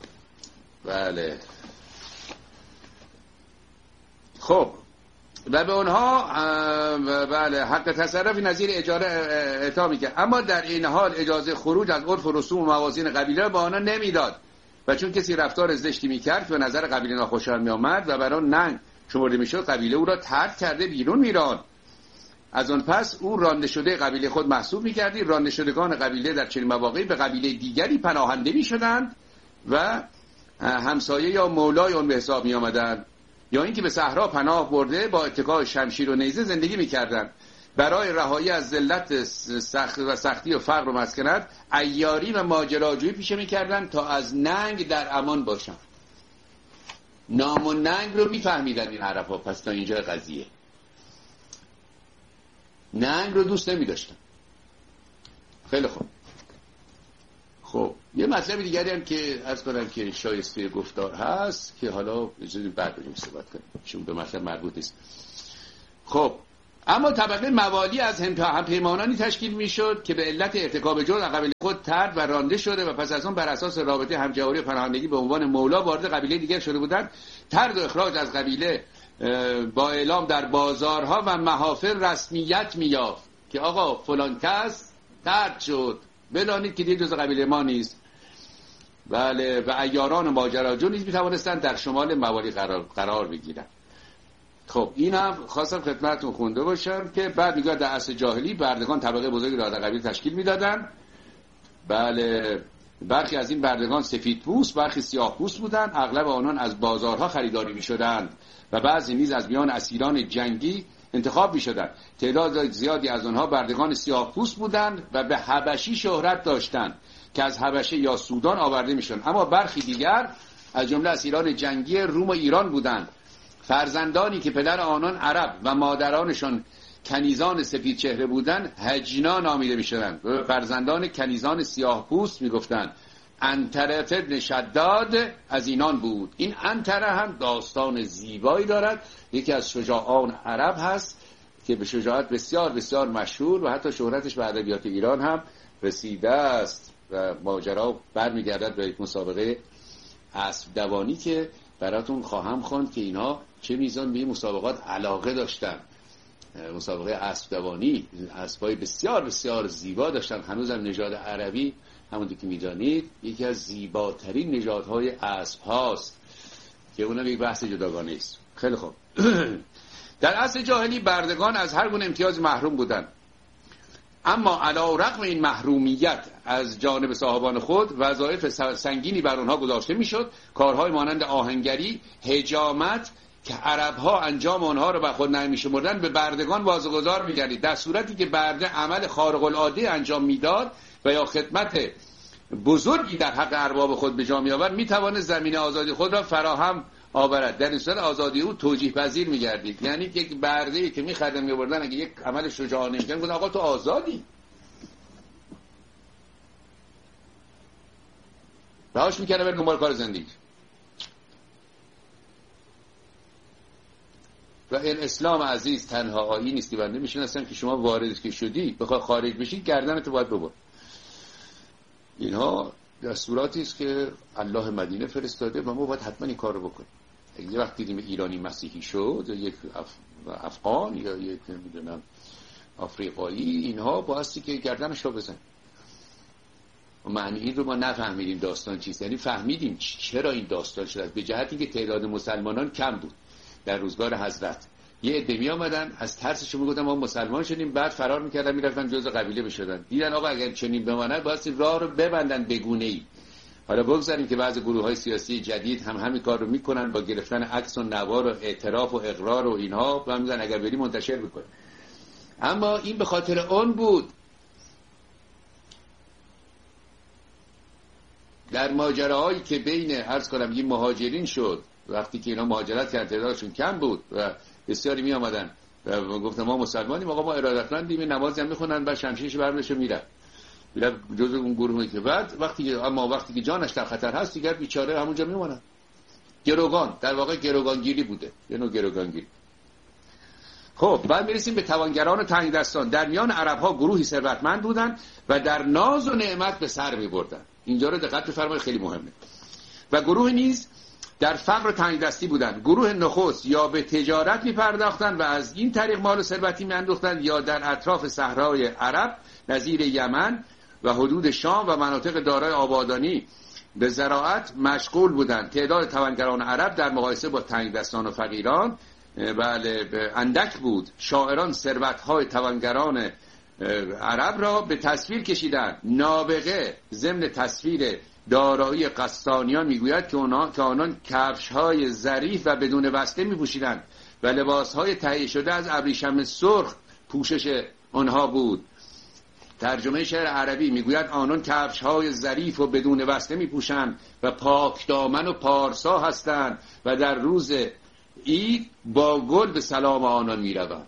خب و به اونها بله حق تصرفی نظیر اجاره اعطا میکرد، اما در این حال اجازه خروج از عرف و رسوم و موازین قبیله به آنها نمیداد و چون کسی رفتار زشتی میکرد و نظر قبیله ناخوشایند میآمد و برای ننگ شمرده میشد، قبیله او را ترک کرده بیرون میراند. از آن پس او رانده شده قبیله خود محسوب میکردی. رانده شدگان قبیله در چنین مواقعی به قبیله دیگری پناهنده میشدند و همسایه یا مولای آن به حساب میآمدند، یا اینکه به صحرا پناه برده با اتکای شمشیر و نیزه زندگی میکردند. برای رهایی از ذلت و سختی و فقر و مسکنت عیاری و ماجراجویی پیشه میکردند تا از ننگ در امان باشند. نام و ننگ رو میفهمیدن این عرب‌ها. پس تا اینجا قضیه ننگ رو دوست نمیداشتن. خیلی خوب. خب یه مطلب دیگری هم که عرض کنم که شایسته گفتار هست که حالا اجازه بعد بریم صحبت کنیم چون به مطلب مربوط نیست. خب اما طبقه موالی از همپیمانانی تشکیل میشد که به علت ارتکاب جرم از قبیله خود طرد و رانده شده و پس از آن بر اساس رابطه همجواری و پناهندگی به عنوان مولا وارد قبیله دیگر شده بودند. طرد و اخراج از قبیله با اعلام در بازارها و محافل رسمیت می‌یافت که آقا فلان کس طرد شد، بدانید که دیگه جز قبیله ما نیست. بله، و عیاران و ماجراجو نیز می‌توانستند در شمال موالی قرار بگیرند. خب این هم خواستم خدمتتون خونده باشم که بعد میگه در عصر جاهلی بردگان طبقه بزرگی را در قبیله تشکیل میدادن. بله، برخی از این بردگان سفید پوست، برخی سیاه پوست بودند. اغلب آنان از بازارها خریداری میشدند و بعضی نیز از میان اسیران جنگی انتخاب میشدند. تعداد زیادی از آنها بردگان سیاه پوست بودند و به حبشی شهرت داشتند که از حبشه یا سودان آورده میشدند. اما برخی دیگر از جمله اسیران جنگی روم و ایران بودند، فرزندانی که پدر آنان عرب و مادرانشان کنیزان سفید چهره بودند هجنا نامیده میشدند. فرزندان کنیزان سیاه پوست میگفتند. عنتره ابن شداد از اینان بود. این عنتره هم داستان زیبایی دارد، یکی از شجاعان عرب هست که به شجاعت بسیار بسیار مشهور و حتی شهرتش به ادبیات ایران هم رسیده است و ماجرا برمیگردد به یک مسابقه اسب دوانی که براتون خواهم خواند که اینا چه میزان به این مسابقات علاقه داشتن. مسابقه اسب دوانی، اسبای بسیار بسیار زیبا داشتن. هنوزم نژاد عربی همونطور که میدانید یکی از زیباترین نژادهای اسب هاست که اونم یک بحث جداگانه است. خیلی خوب. در عصر جاهلی بردگان از هر گونه امتیاز محروم بودند، اما علی رغم این محرومیت از جانب صاحبان خود وظایف سنگینی بر آنها گذاشته میشد. کارهای مانند آهنگری، حجامت که عربها انجام آنها را بر خود نمی‌شمردند به بردگان واگذار می‌گردید. در صورتی که برده عمل خارق العاده انجام میداد و یا خدمت بزرگی در حق ارباب خود به جا می‌آورد، می‌توانست زمینه آزادی خود را فراهم آورد. در این صورت آزادی او توجیه پذیر می‌گردید. یعنی یک برده‌ای که می‌خریدن می‌آوردن اگه یک عمل شجاعانه می‌کرد گفت آقا تو آزادی. رهاش می‌کردن بر دنبال کار زندگی. و این اسلام عزیز تنها آیینی نیست که بنده میشناسم که شما وارد که شدی بخوای خارج بشی گردنت باید ببر. اینها دستوراتی است که الله مدینه فرستاده و ما باید حتما این کار رو بکنیم. اگه یه وقت دیدیم ایرانی مسیحی شد یا یک افغان یا یک نمیدونم آفریقایی، اینها بایستی که گردنش رو بزن. و معنی این رو ما نفهمیدیم داستان چیست. یعنی فهمیدیم چرا این داستان شد، به جهتی که تعداد مسلمانان کم بود. در روزگار حضرت یه عده می آمدن از ترسشون میگفتن ما مسلمان شدیم، بعد فرار میکردن میرفتن جزء قبیله بشدن. دیدن آقا اگر چنین بماند باید راه رو ببندن بگونه‌ای. حالا بگذاریم که بعضی گروه‌های سیاسی جدید هم همین کار رو میکنن با گرفتن عکس و نوار و اعتراف و اقرار و اینها و میگن اگر بری منتشر بکن. اما این به خاطر اون بود. در ماجراهایی که بین عرض کنم این مهاجرین شد، وقتی که اینا مهاجرت کردن تعدادشون کم بود و بسیاری می آمدن و گفتن ما مسلمانیم، آقا ما ارادتمندیم، نمازی هم میخونن و شمشیرش برمی‌داشته میره جزء اون گروهی که بعد وقتی که جانش در خطر هست دیگر بیچاره همونجا میمونن. گروگان، در واقع گروگانگیری بوده، یه نوع گروگانگیری. خب بعد میرسیم به توانگران و تنگدستان. در میان عرب‌ها گروهی ثروتمند بودند و در ناز و نعمت به سر می‌بردند. اینجا رو دقت بفرمایید، خیلی مهمه. و گروه نیز در فقر و تنگدستی بودند. گروه نخست یا به تجارت می‌پرداختند و از این طریق مال و ثروتی می‌اندوختند، یا در اطراف صحرای عرب نظیر یمن و حدود شام و مناطق دارای آبادانی به زراعت مشغول بودند. تعداد توانگران عرب در مقایسه با تنگدستان و فقیران اندک بود. شاعران ثروت‌های توانگران عرب را به تصویر کشیدند. نابغه ضمن تصویر دارایی قسطانیان میگوید که آنان کفش‌های ظریف و بدون وصله می‌پوشیدند و لباس‌های تهیه شده از ابریشم سرخ پوشش آنها بود. ترجمه شعر عربی میگوید آنان کفش‌های ظریف و بدون وصله می‌پوشند و پاک دامن و پارسا هستند و در روز عید با گل به سلام آنان می‌روند.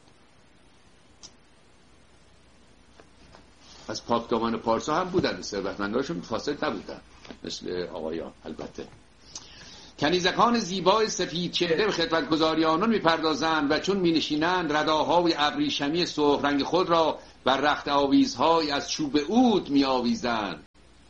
از پاک دامن و پارسا هم بودند، ثروتمندانشون فاسد نبودند مثل آقایان. البته کنیزکان زیبای سفید چهره به خدمتگزاری آنان میپردازند و چون مینشینند رداهای ابریشمی سرخ رنگ خود را بر رخت آویزهای از چوب عود میآویزند.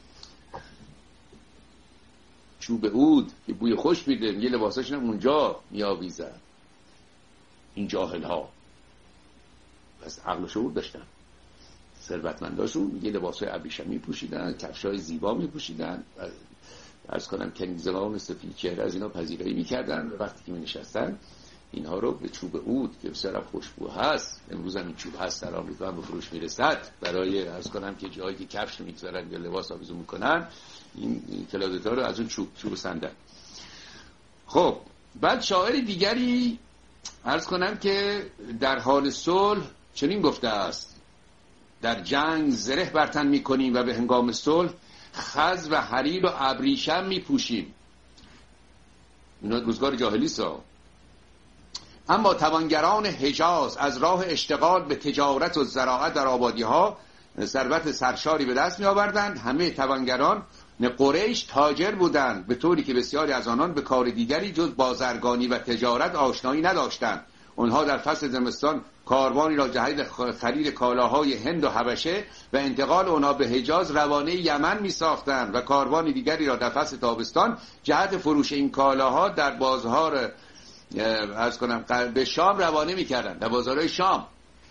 چوب عود که بوی خوش میده، یه لباساشون هم اونجا میآویزن. این جاهل ها پس عقل و شعور داشتن. ثروتمنداشون یه لباسای ابریشمی پوشیدن، کفشای زیبا میپوشیدن. عرض کنم کنیزکان سفید چهره از اینا پذیرایی میکردن. وقتی که می‌نشستن اینها رو به چوب عود که بسیار خوشبو هست، امروز هم این چوب هست در آمریکا هم به فروش میرسد، برای عرض کنم که جایی که کفش میگذارن یا لباس آویزون میکنن، این کلادتا رو از اون چوب صندل. خب بعد شاعر دیگری عرض کنم که در حال صلح چنین گفته است: در جنگ زره بر تن میکنیم و به هنگام صلح خز و حریر و ابریشم میپوشیم. اینا روزگار جاهلی سا. اما توانگران حجاز از راه اشتغال به تجارت و زراعت در آبادی ها ثروت سرشاری به دست می آوردند. همه توانگران قریش تاجر بودند، به طوری که بسیاری از آنان به کار دیگری جز بازرگانی و تجارت آشنایی نداشتند. آنها در فصل زمستان کاروانی را جهت خرید کالاهای هند و حبشه و انتقال آنها به حجاز روانه یمن می ساختند و کاروانی دیگری را در فصل تابستان جهت فروش این کالاها در بازار عرض کنم به شام روانه می‌کردن، در بازارهای شام.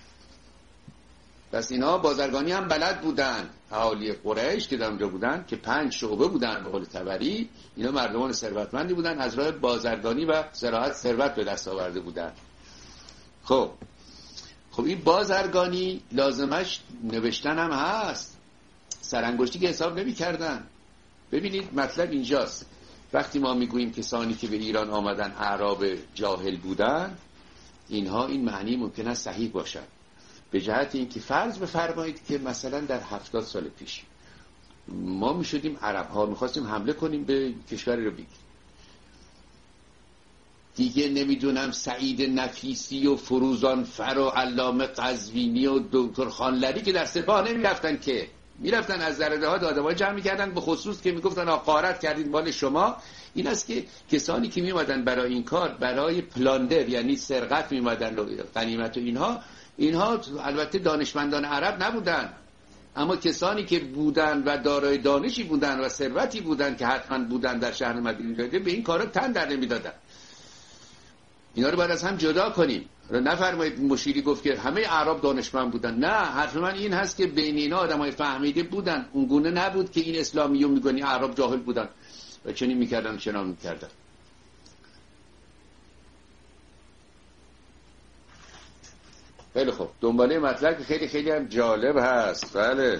پس اینا بازرگانی هم بلد بودن. اهالی قریش که در اونجا بودن که 5 شعبه بودن به قول طبری، اینا مردمان ثروتمندی بودن، از راه بازرگانی و زراعت ثروت به دست آورده بودن. خب این بازرگانی لازمش نوشتن هم هست، سرانگشتی که حساب نمی‌کردن. ببینید مطلب اینجاست. وقتی ما میگوییم کسانی که به ایران آمدن اعراب جاهل بودن، اینها این معنی ممکن است صحیح باشد، به جهت اینکه فرض بفرمایید که مثلا در 70 سال پیش ما میشدیم عرب ها میخواستیم حمله کنیم به کشوری رو بگیریم، دیگه نمیدونم سعید نفیسی و فروزانفر و علامه قزوینی و دکتر خانلری که در سپاه نمیرفتن، که میرفتن از زرده ها آدم‌ها جمع می‌کردن، به خصوص که میگفتن غارت کردید مال شما. این است که کسانی که میومدن برای این کار، برای پلاندر یعنی سرقت میومدن و غنیمت و اینها البته دانشمندان عرب نبودن، اما کسانی که بودن و دارای دانشی بودن و ثروتی بودن که حتما بودن در شهر مدینه، به این کارا تن در نمیدادن. اینا رو باید از هم جدا کنیم. نفرمایید مشیری گفت که همه اعراب دانشمند بودن. نه، حرف من این هست که بین اینا آدمای فهمیده بودن. اون گونه نبود که این اسلامیون میگن اعراب جاهل بودن و چنین میکردن چنان میکردن. خیلی خوب، دنباله مطلب خیلی خیلی هم جالب هست. بله،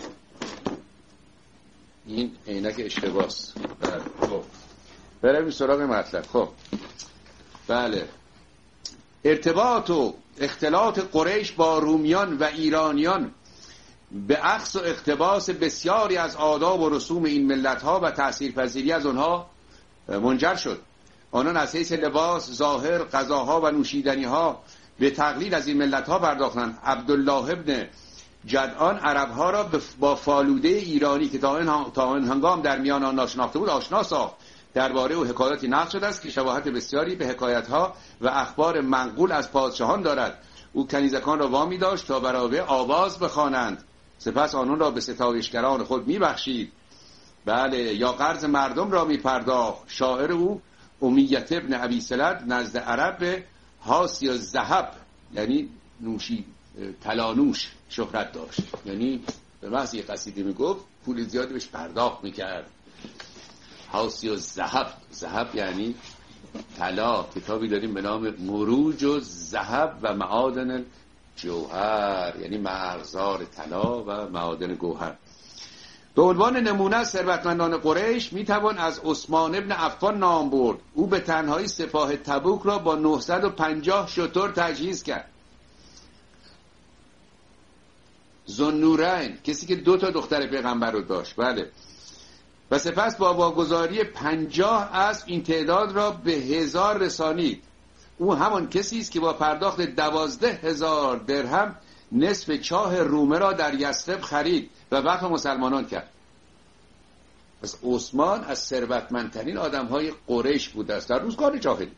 این عینک اشتباس. بله، خب بریم سراغ مطلب. خب بله، ارتباط و اختلاط قریش با رومیان و ایرانیان به عکس و اقتباس بسیاری از آداب و رسوم این ملت‌ها و تأثیرپذیری از آنها منجر شد. آنان از حیث لباس، ظاهر، غذاها و نوشیدنی‌ها به تقلید از این ملت‌ها پرداختند. عبدالله ابن جدعان عرب‌ها را با فالوده ایرانی که تا این هنگام در میان آن ناشناخته بود آشنا ساخت. درباره او حکایاتی نقل شده است که شباهت بسیاری به حکایت‌ها و اخبار منقول از پادشاهان دارد. او کنیزکان را وامی داشت تا برای آواز بخوانند، سپس آنان را به ستایشگران خود میبخشید. بله، یا قرض مردم را میپرداخت. شاعر او امیت ابن ابی سلط نزد عرب به حاسی الذهب یعنی نوشی طلانوش شهرت داشت، یعنی به محض یک قصیده میگفت پول زیادی بهش پرداخت میکرد. حاسی الذهب، ذهب یعنی طلا. کتابی داریم به نام مروج الذهب و معادن جوهر، یعنی مرغزار طلا و معادن گوهر. به عنوان نمونه از ثروتمندان قریش میتوان از عثمان ابن عفان نام برد. او به تنهایی سپاه تبوک را با 950 شتر تجهیز کرد. ذوالنورین، کسی که 2 دختر پیغمبر رو داشت، بله، و سپس با واگذاری 50 اسب این تعداد را به 1000 رسانید. او همان کسی است که با پرداخت 12,000 درهم نصف چاه رومه را در یثرب خرید و وقف مسلمانان کرد. پس عثمان از ثروتمندترین آدم‌های قریش بوده است در روزگار جاهلی.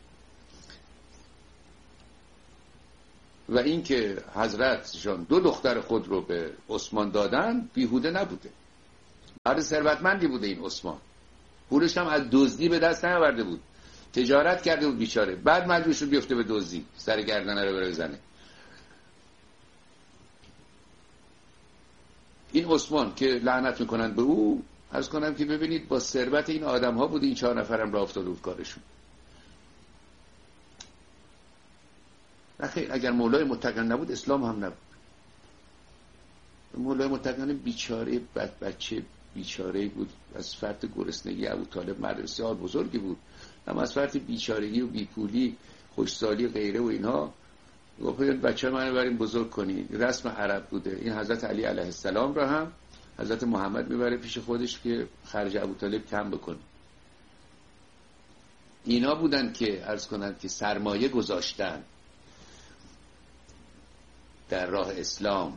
و این که حضرتشان 2 دختر خود رو به عثمان دادن بیهوده نبوده. مرد ثروتمندی بوده این عثمان. پولش هم از دزدی به دست نیاورده بود. تجارت کرده بود بیچاره. بعد مجبور شد بیفته به دزدی، سر گردنه رو بزنه. این عثمان که لعنت میکنن به او، عرض کنم که ببینید با ثروت این آدم ها بود این 4 نفرم راه افتاده بود کارشون. نخیر، اگر مولای متقیان نبود اسلام هم نبود. مولای متقیان بیچاره بچه بیچاره بود، از فرط گرسنگی ابوطالب مرد بسیار بزرگی بود، اما از فرط بیچارگی و بیپولی خوشسالی غیره و اینها گفت بچه من رو بریم بزرگ کنی. رسم عرب بوده. این حضرت علی علیه السلام را هم حضرت محمد میبره پیش خودش که خرج ابوطالب کم بکنه. اینا بودن که عرض کنند که سرمایه گذاشتن در راه اسلام.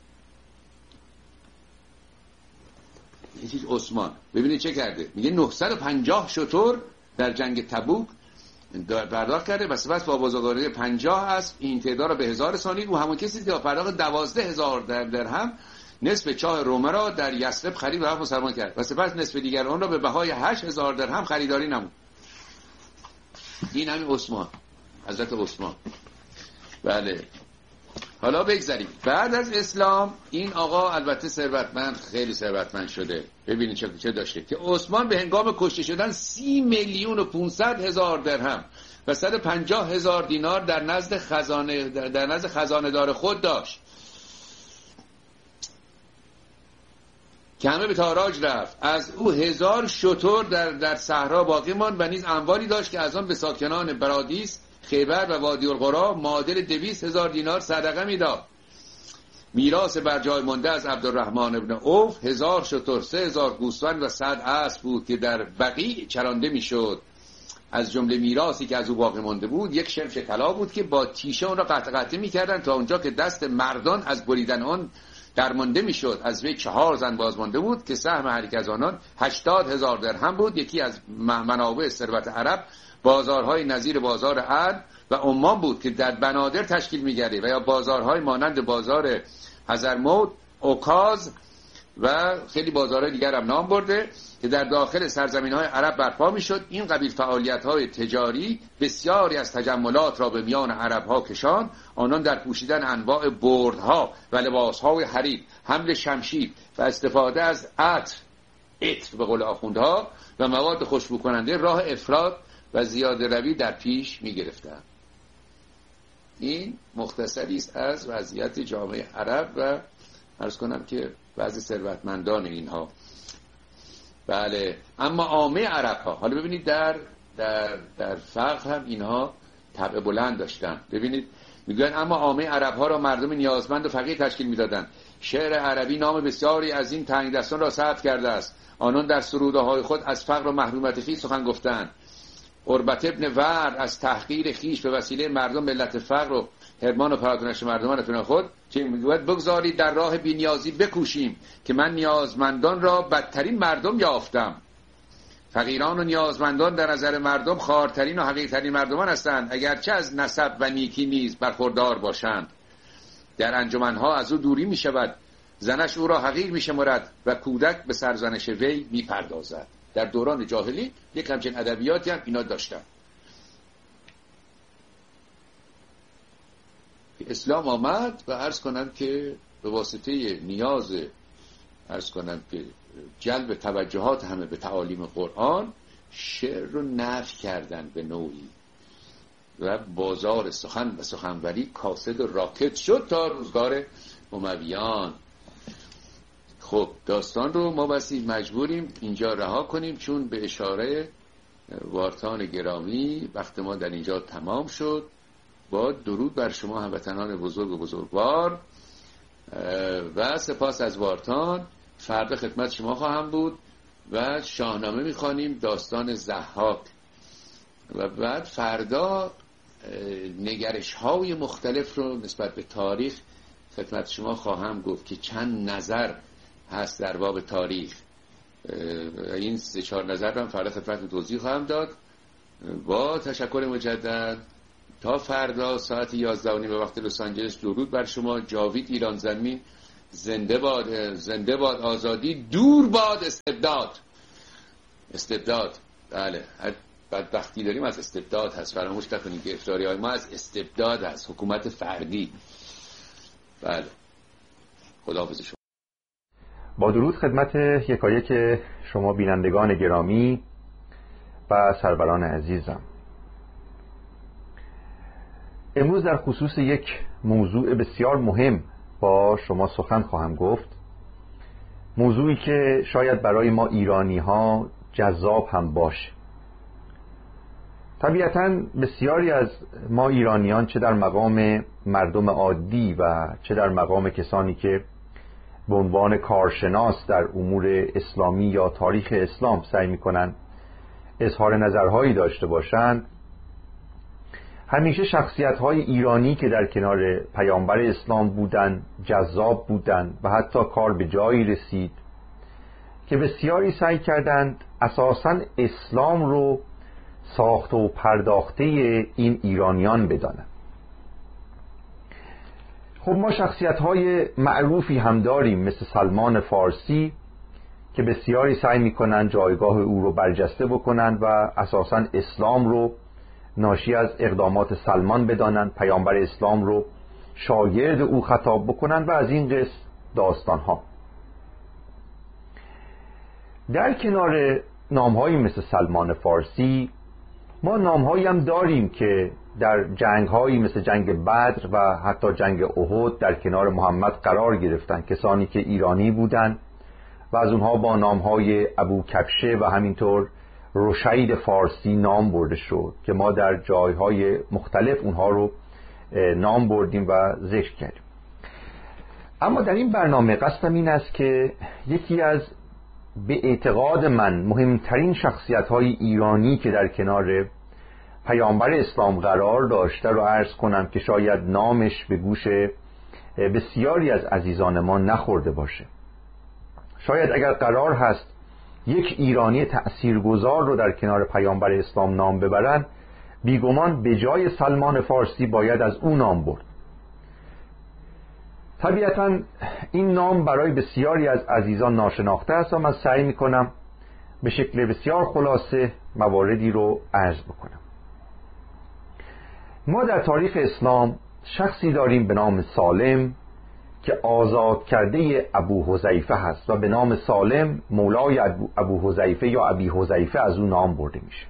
این چیز عثمان ببینید چه کرده. میگه 950 شتر در جنگ تبوک پرداخت کرده، بس با بازارگانی 50 است. این تعداد را به 1000 رسانید. او همون کسی که پرداخت 12000 درهم نصف چاه رومه را در یثرب خرید و رفت مسلمان کرد و سپس نصف دیگر آن را به بهای 8000 درهم خریداری نمود. این همین عثمان، حضرت عثمان. بله. حالا بگذاریم بعد از اسلام این آقا البته ثروتمند، خیلی ثروتمند شده. ببینید چه داشته که عثمان به هنگام کشته شدن 30,500,000 درهم و 150,000 دینار در نزد خزانه دار خود داشت که همه به تاراج رفت. از او 1000 شتر در صحرا باقی ماند و نیز اموالی داشت که از آن به ساکنان برادیس، خیبر و وادی القرا معادل 200,000 دینار صدقه میداد. میراث بر جای مانده از عبدالرحمن ابن عوف 1000 شتر، 3000 گوسفند و 100 اسب بود که در بقیع چرانده میشد. از جمله میراثی که از او باقی مانده بود 1 شمش طلا بود که با تیشه اون را قطع میکردن تا اونجا که دست مردان از بریدن آن درمانده میشد. از وی 4 زن باز مانده بود که سهم هر یک از آنان 80,000 درهم بود. یکی از منابع ثروت عرب بازارهای نظیر بازار عرب و عمان بود که در بنادر تشکیل می‌گرفت و یا بازارهای مانند بازار حضرموت، اوکاز و خیلی بازارهای دیگر هم نام برده که در داخل سرزمین‌های عرب برپا می‌شد. این قبیل فعالیت‌های تجاری بسیاری از تجملات را به میان عرب‌ها کشاند. آنان در پوشیدن انواع بردها و لباس‌های حریر، حمل شمشیر و استفاده از عطر به قول آخوندها و مواد خوشبو کننده راه افراط و زیاده روی در پیش می گرفتن. این مختصری است از وضعیت جامعه عرب و عرض کنم که وضع ثروتمندان اینها. بله. اما عامه عرب ها، حالا ببینید در فقه هم اینها طبع بلند داشتن. ببینید میگن اما عامه عرب ها را مردم نیازمند و فقیر تشکیل میدادند. شعر عربی نام بسیاری از این تنگدستان را ثبت کرده است. آنان در سروده های خود از فقر و محرومیت خویش سخن گفتند. عربت ابن ورد از تحقیر خیش به وسیله مردم ملت فقر و حرمان و پراتونش مردمان افران خود چه میگوید بگذارید در راه بی‌نیازی بکوشیم که من نیازمندان را بدترین مردم یافتم. فقیران و نیازمندان در نظر مردم خوارترین و حقیرترین مردمان هستند، اگرچه از نسب و نیکی نیز برخوردار باشند. در انجمنها از او دوری می شود، زنش او را حقیر می شمرد و کودک به سرزنش وی می پردازد. در دوران جاهلی یک همچین ادبیاتی هم اینا داشتن. اسلام آمد و عرض کنم که به واسطه نیاز عرض کنم که جلب توجهات همه به تعالیم قرآن شعر رو نفی کردن به نوعی و بازار سخن و سخنوری کاسد و راکت شد تا روزگار امویان. خب داستان رو ما بسی مجبوریم اینجا رها کنیم چون به اشاره وارتان گرامی وقت ما در اینجا تمام شد. با درود بر شما هموطنان بزرگ و بزرگوار و سپاس از وارتان. فردا خدمت شما خواهم بود و شاهنامه میخوانیم، داستان ضحاک، و بعد فردا نگرش های مختلف رو نسبت به تاریخ خدمت شما خواهم گفت که چند نظر هست در باب تاریخ. این 3-4 نظر رو هم فردا خدمتتون توضیح خواهم داد. با تشکر مجدد تا فردا ساعت 11:30 به وقت لس آنجلس. درود بر شما. جاوید ایران زمین. زنده باد، زنده باد آزادی، دور باد استبداد. بله، هر بدبختی داریم از استبداد هست. فراموش نکنید که افشاری‌های ما از استبداد هست، حکومت فردی. بله، خداحافظ شما. با درود خدمت یکایک شما بینندگان گرامی و سروران عزیزم. امروز در خصوص یک موضوع بسیار مهم با شما سخن خواهم گفت، موضوعی که شاید برای ما ایرانی ها جذاب هم باشه. طبیعتاً بسیاری از ما ایرانیان چه در مقام مردم عادی و چه در مقام کسانی که به عنوان کارشناس در امور اسلامی یا تاریخ اسلام سعی می‌کنند اظهار نظرهایی داشته باشند، همیشه شخصیت‌های ایرانی که در کنار پیامبر اسلام بودند جذاب بودند و حتی کار به جایی رسید که بسیاری سعی کردند اساساً اسلام رو ساخته و پرداخته این ایرانیان بدانند. خب ما شخصیت‌های معروفی هم داریم مثل سلمان فارسی که بسیاری سعی می‌کنند جایگاه او رو برجسته بکنند و اساساً اسلام رو ناشی از اقدامات سلمان بدانند، پیامبر اسلام رو شاگرد او خطاب بکنند و از این قصه داستان‌ها. در کنار نام‌هایی مثل سلمان فارسی ما نام‌هایی هم داریم که در جنگ‌هایی مثل جنگ بدر و حتی جنگ احد در کنار محمد قرار گرفتند، کسانی که ایرانی بودند و از اونها با نام‌های ابو کبشه و همینطور رشید فارسی نام برده شد که ما در جایهای مختلف اونها رو نام بردیم و ذکر کردیم. اما در این برنامه قصدم این است که یکی از به اعتقاد من مهمترین شخصیت‌های ایرانی که در کنار پیامبر اسلام قرار داشته رو عرض کنم که شاید نامش به گوش بسیاری از عزیزان ما نخورده باشه. شاید اگر قرار هست یک ایرانی تأثیرگذار رو در کنار پیامبر اسلام نام ببرن، بیگمان به جای سلمان فارسی باید از اون نام برد. طبیعتاً این نام برای بسیاری از عزیزان ناشناخته است و من سعی میکنم به شکل بسیار خلاصه مواردی رو عرض بکنم. ما در تاریخ اسلام شخصی داریم به نام سالم که آزاد کرده ابو حذیفه هست و به نام سالم مولای ابو حذیفه یا ابی حذیفه از اون نام برده میشه.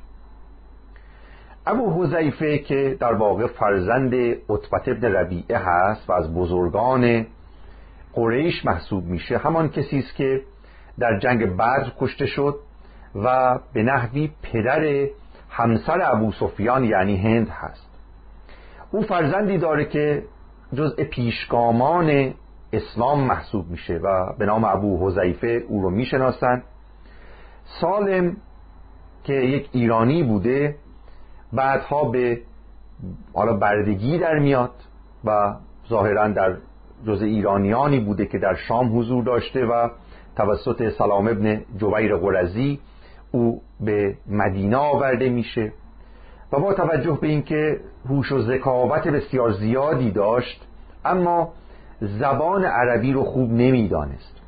ابو حذیفه که در واقع فرزند عتبه بن ربیعه هست و از بزرگان قریش محسوب میشه، همان کسی است که در جنگ بدر کشته شد و به نحوی پدر همسر ابو سفیان یعنی هند هست. او فرزندی داره که جزء پیشگامان اسلام محسوب میشه و به نام ابو حذیفه او رو میشناسن. سالم که یک ایرانی بوده بعدها به بردگی در میاد و ظاهرا در جزء ایرانیانی بوده که در شام حضور داشته و توسط سلام ابن جبیر قرظی او به مدینه آورده میشه و با توجه به اینکه هوش و ذکاوت بسیار زیادی داشت اما زبان عربی رو خوب نمیدانست.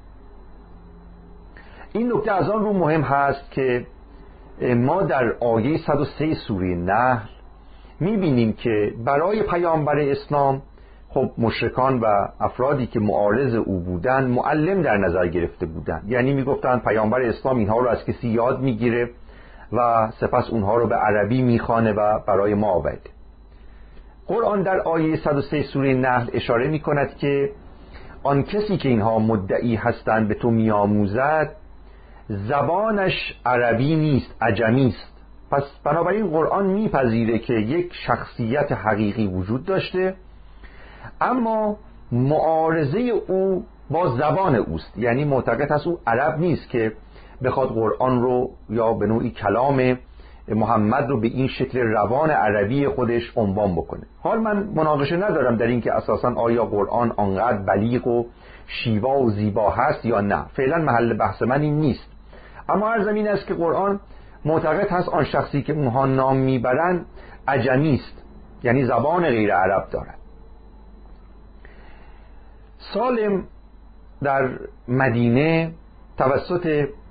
این نکته از آن رو مهم هست که ما در آیه 103 سوره نحل میبینیم که برای پیامبر اسلام خب مشرکان و افرادی که معارض او بودن معلم در نظر گرفته بودن، یعنی میگفتن پیامبر اسلام اینها رو از کسی یاد میگیره و سپس اونها رو به عربی میخوانه و برای ما آورده. قرآن در آیه 103 سوره نحل اشاره میکند که آن کسی که اینها مدعی هستند به تو میآموزد زبانش عربی نیست، عجمی است. پس بنابراین قرآن میپذیره که یک شخصیت حقیقی وجود داشته اما معارضه او با زبان اوست، یعنی معتقد است او عرب نیست که بخواد قرآن رو یا به نوعی کلام محمد رو به این شکل روان عربی خودش عنوان بکنه. حال من مناقشه ندارم در این که اساساً آیا قرآن آنقدر بلیغ و شیوا و زیبا هست یا نه، فعلا محل بحث من این نیست. اما عرضم این است که قرآن معتقد هست آن شخصی که اونها نام میبرند عجمی است، یعنی زبان غیر عرب دارد. سالم در مدینه توسط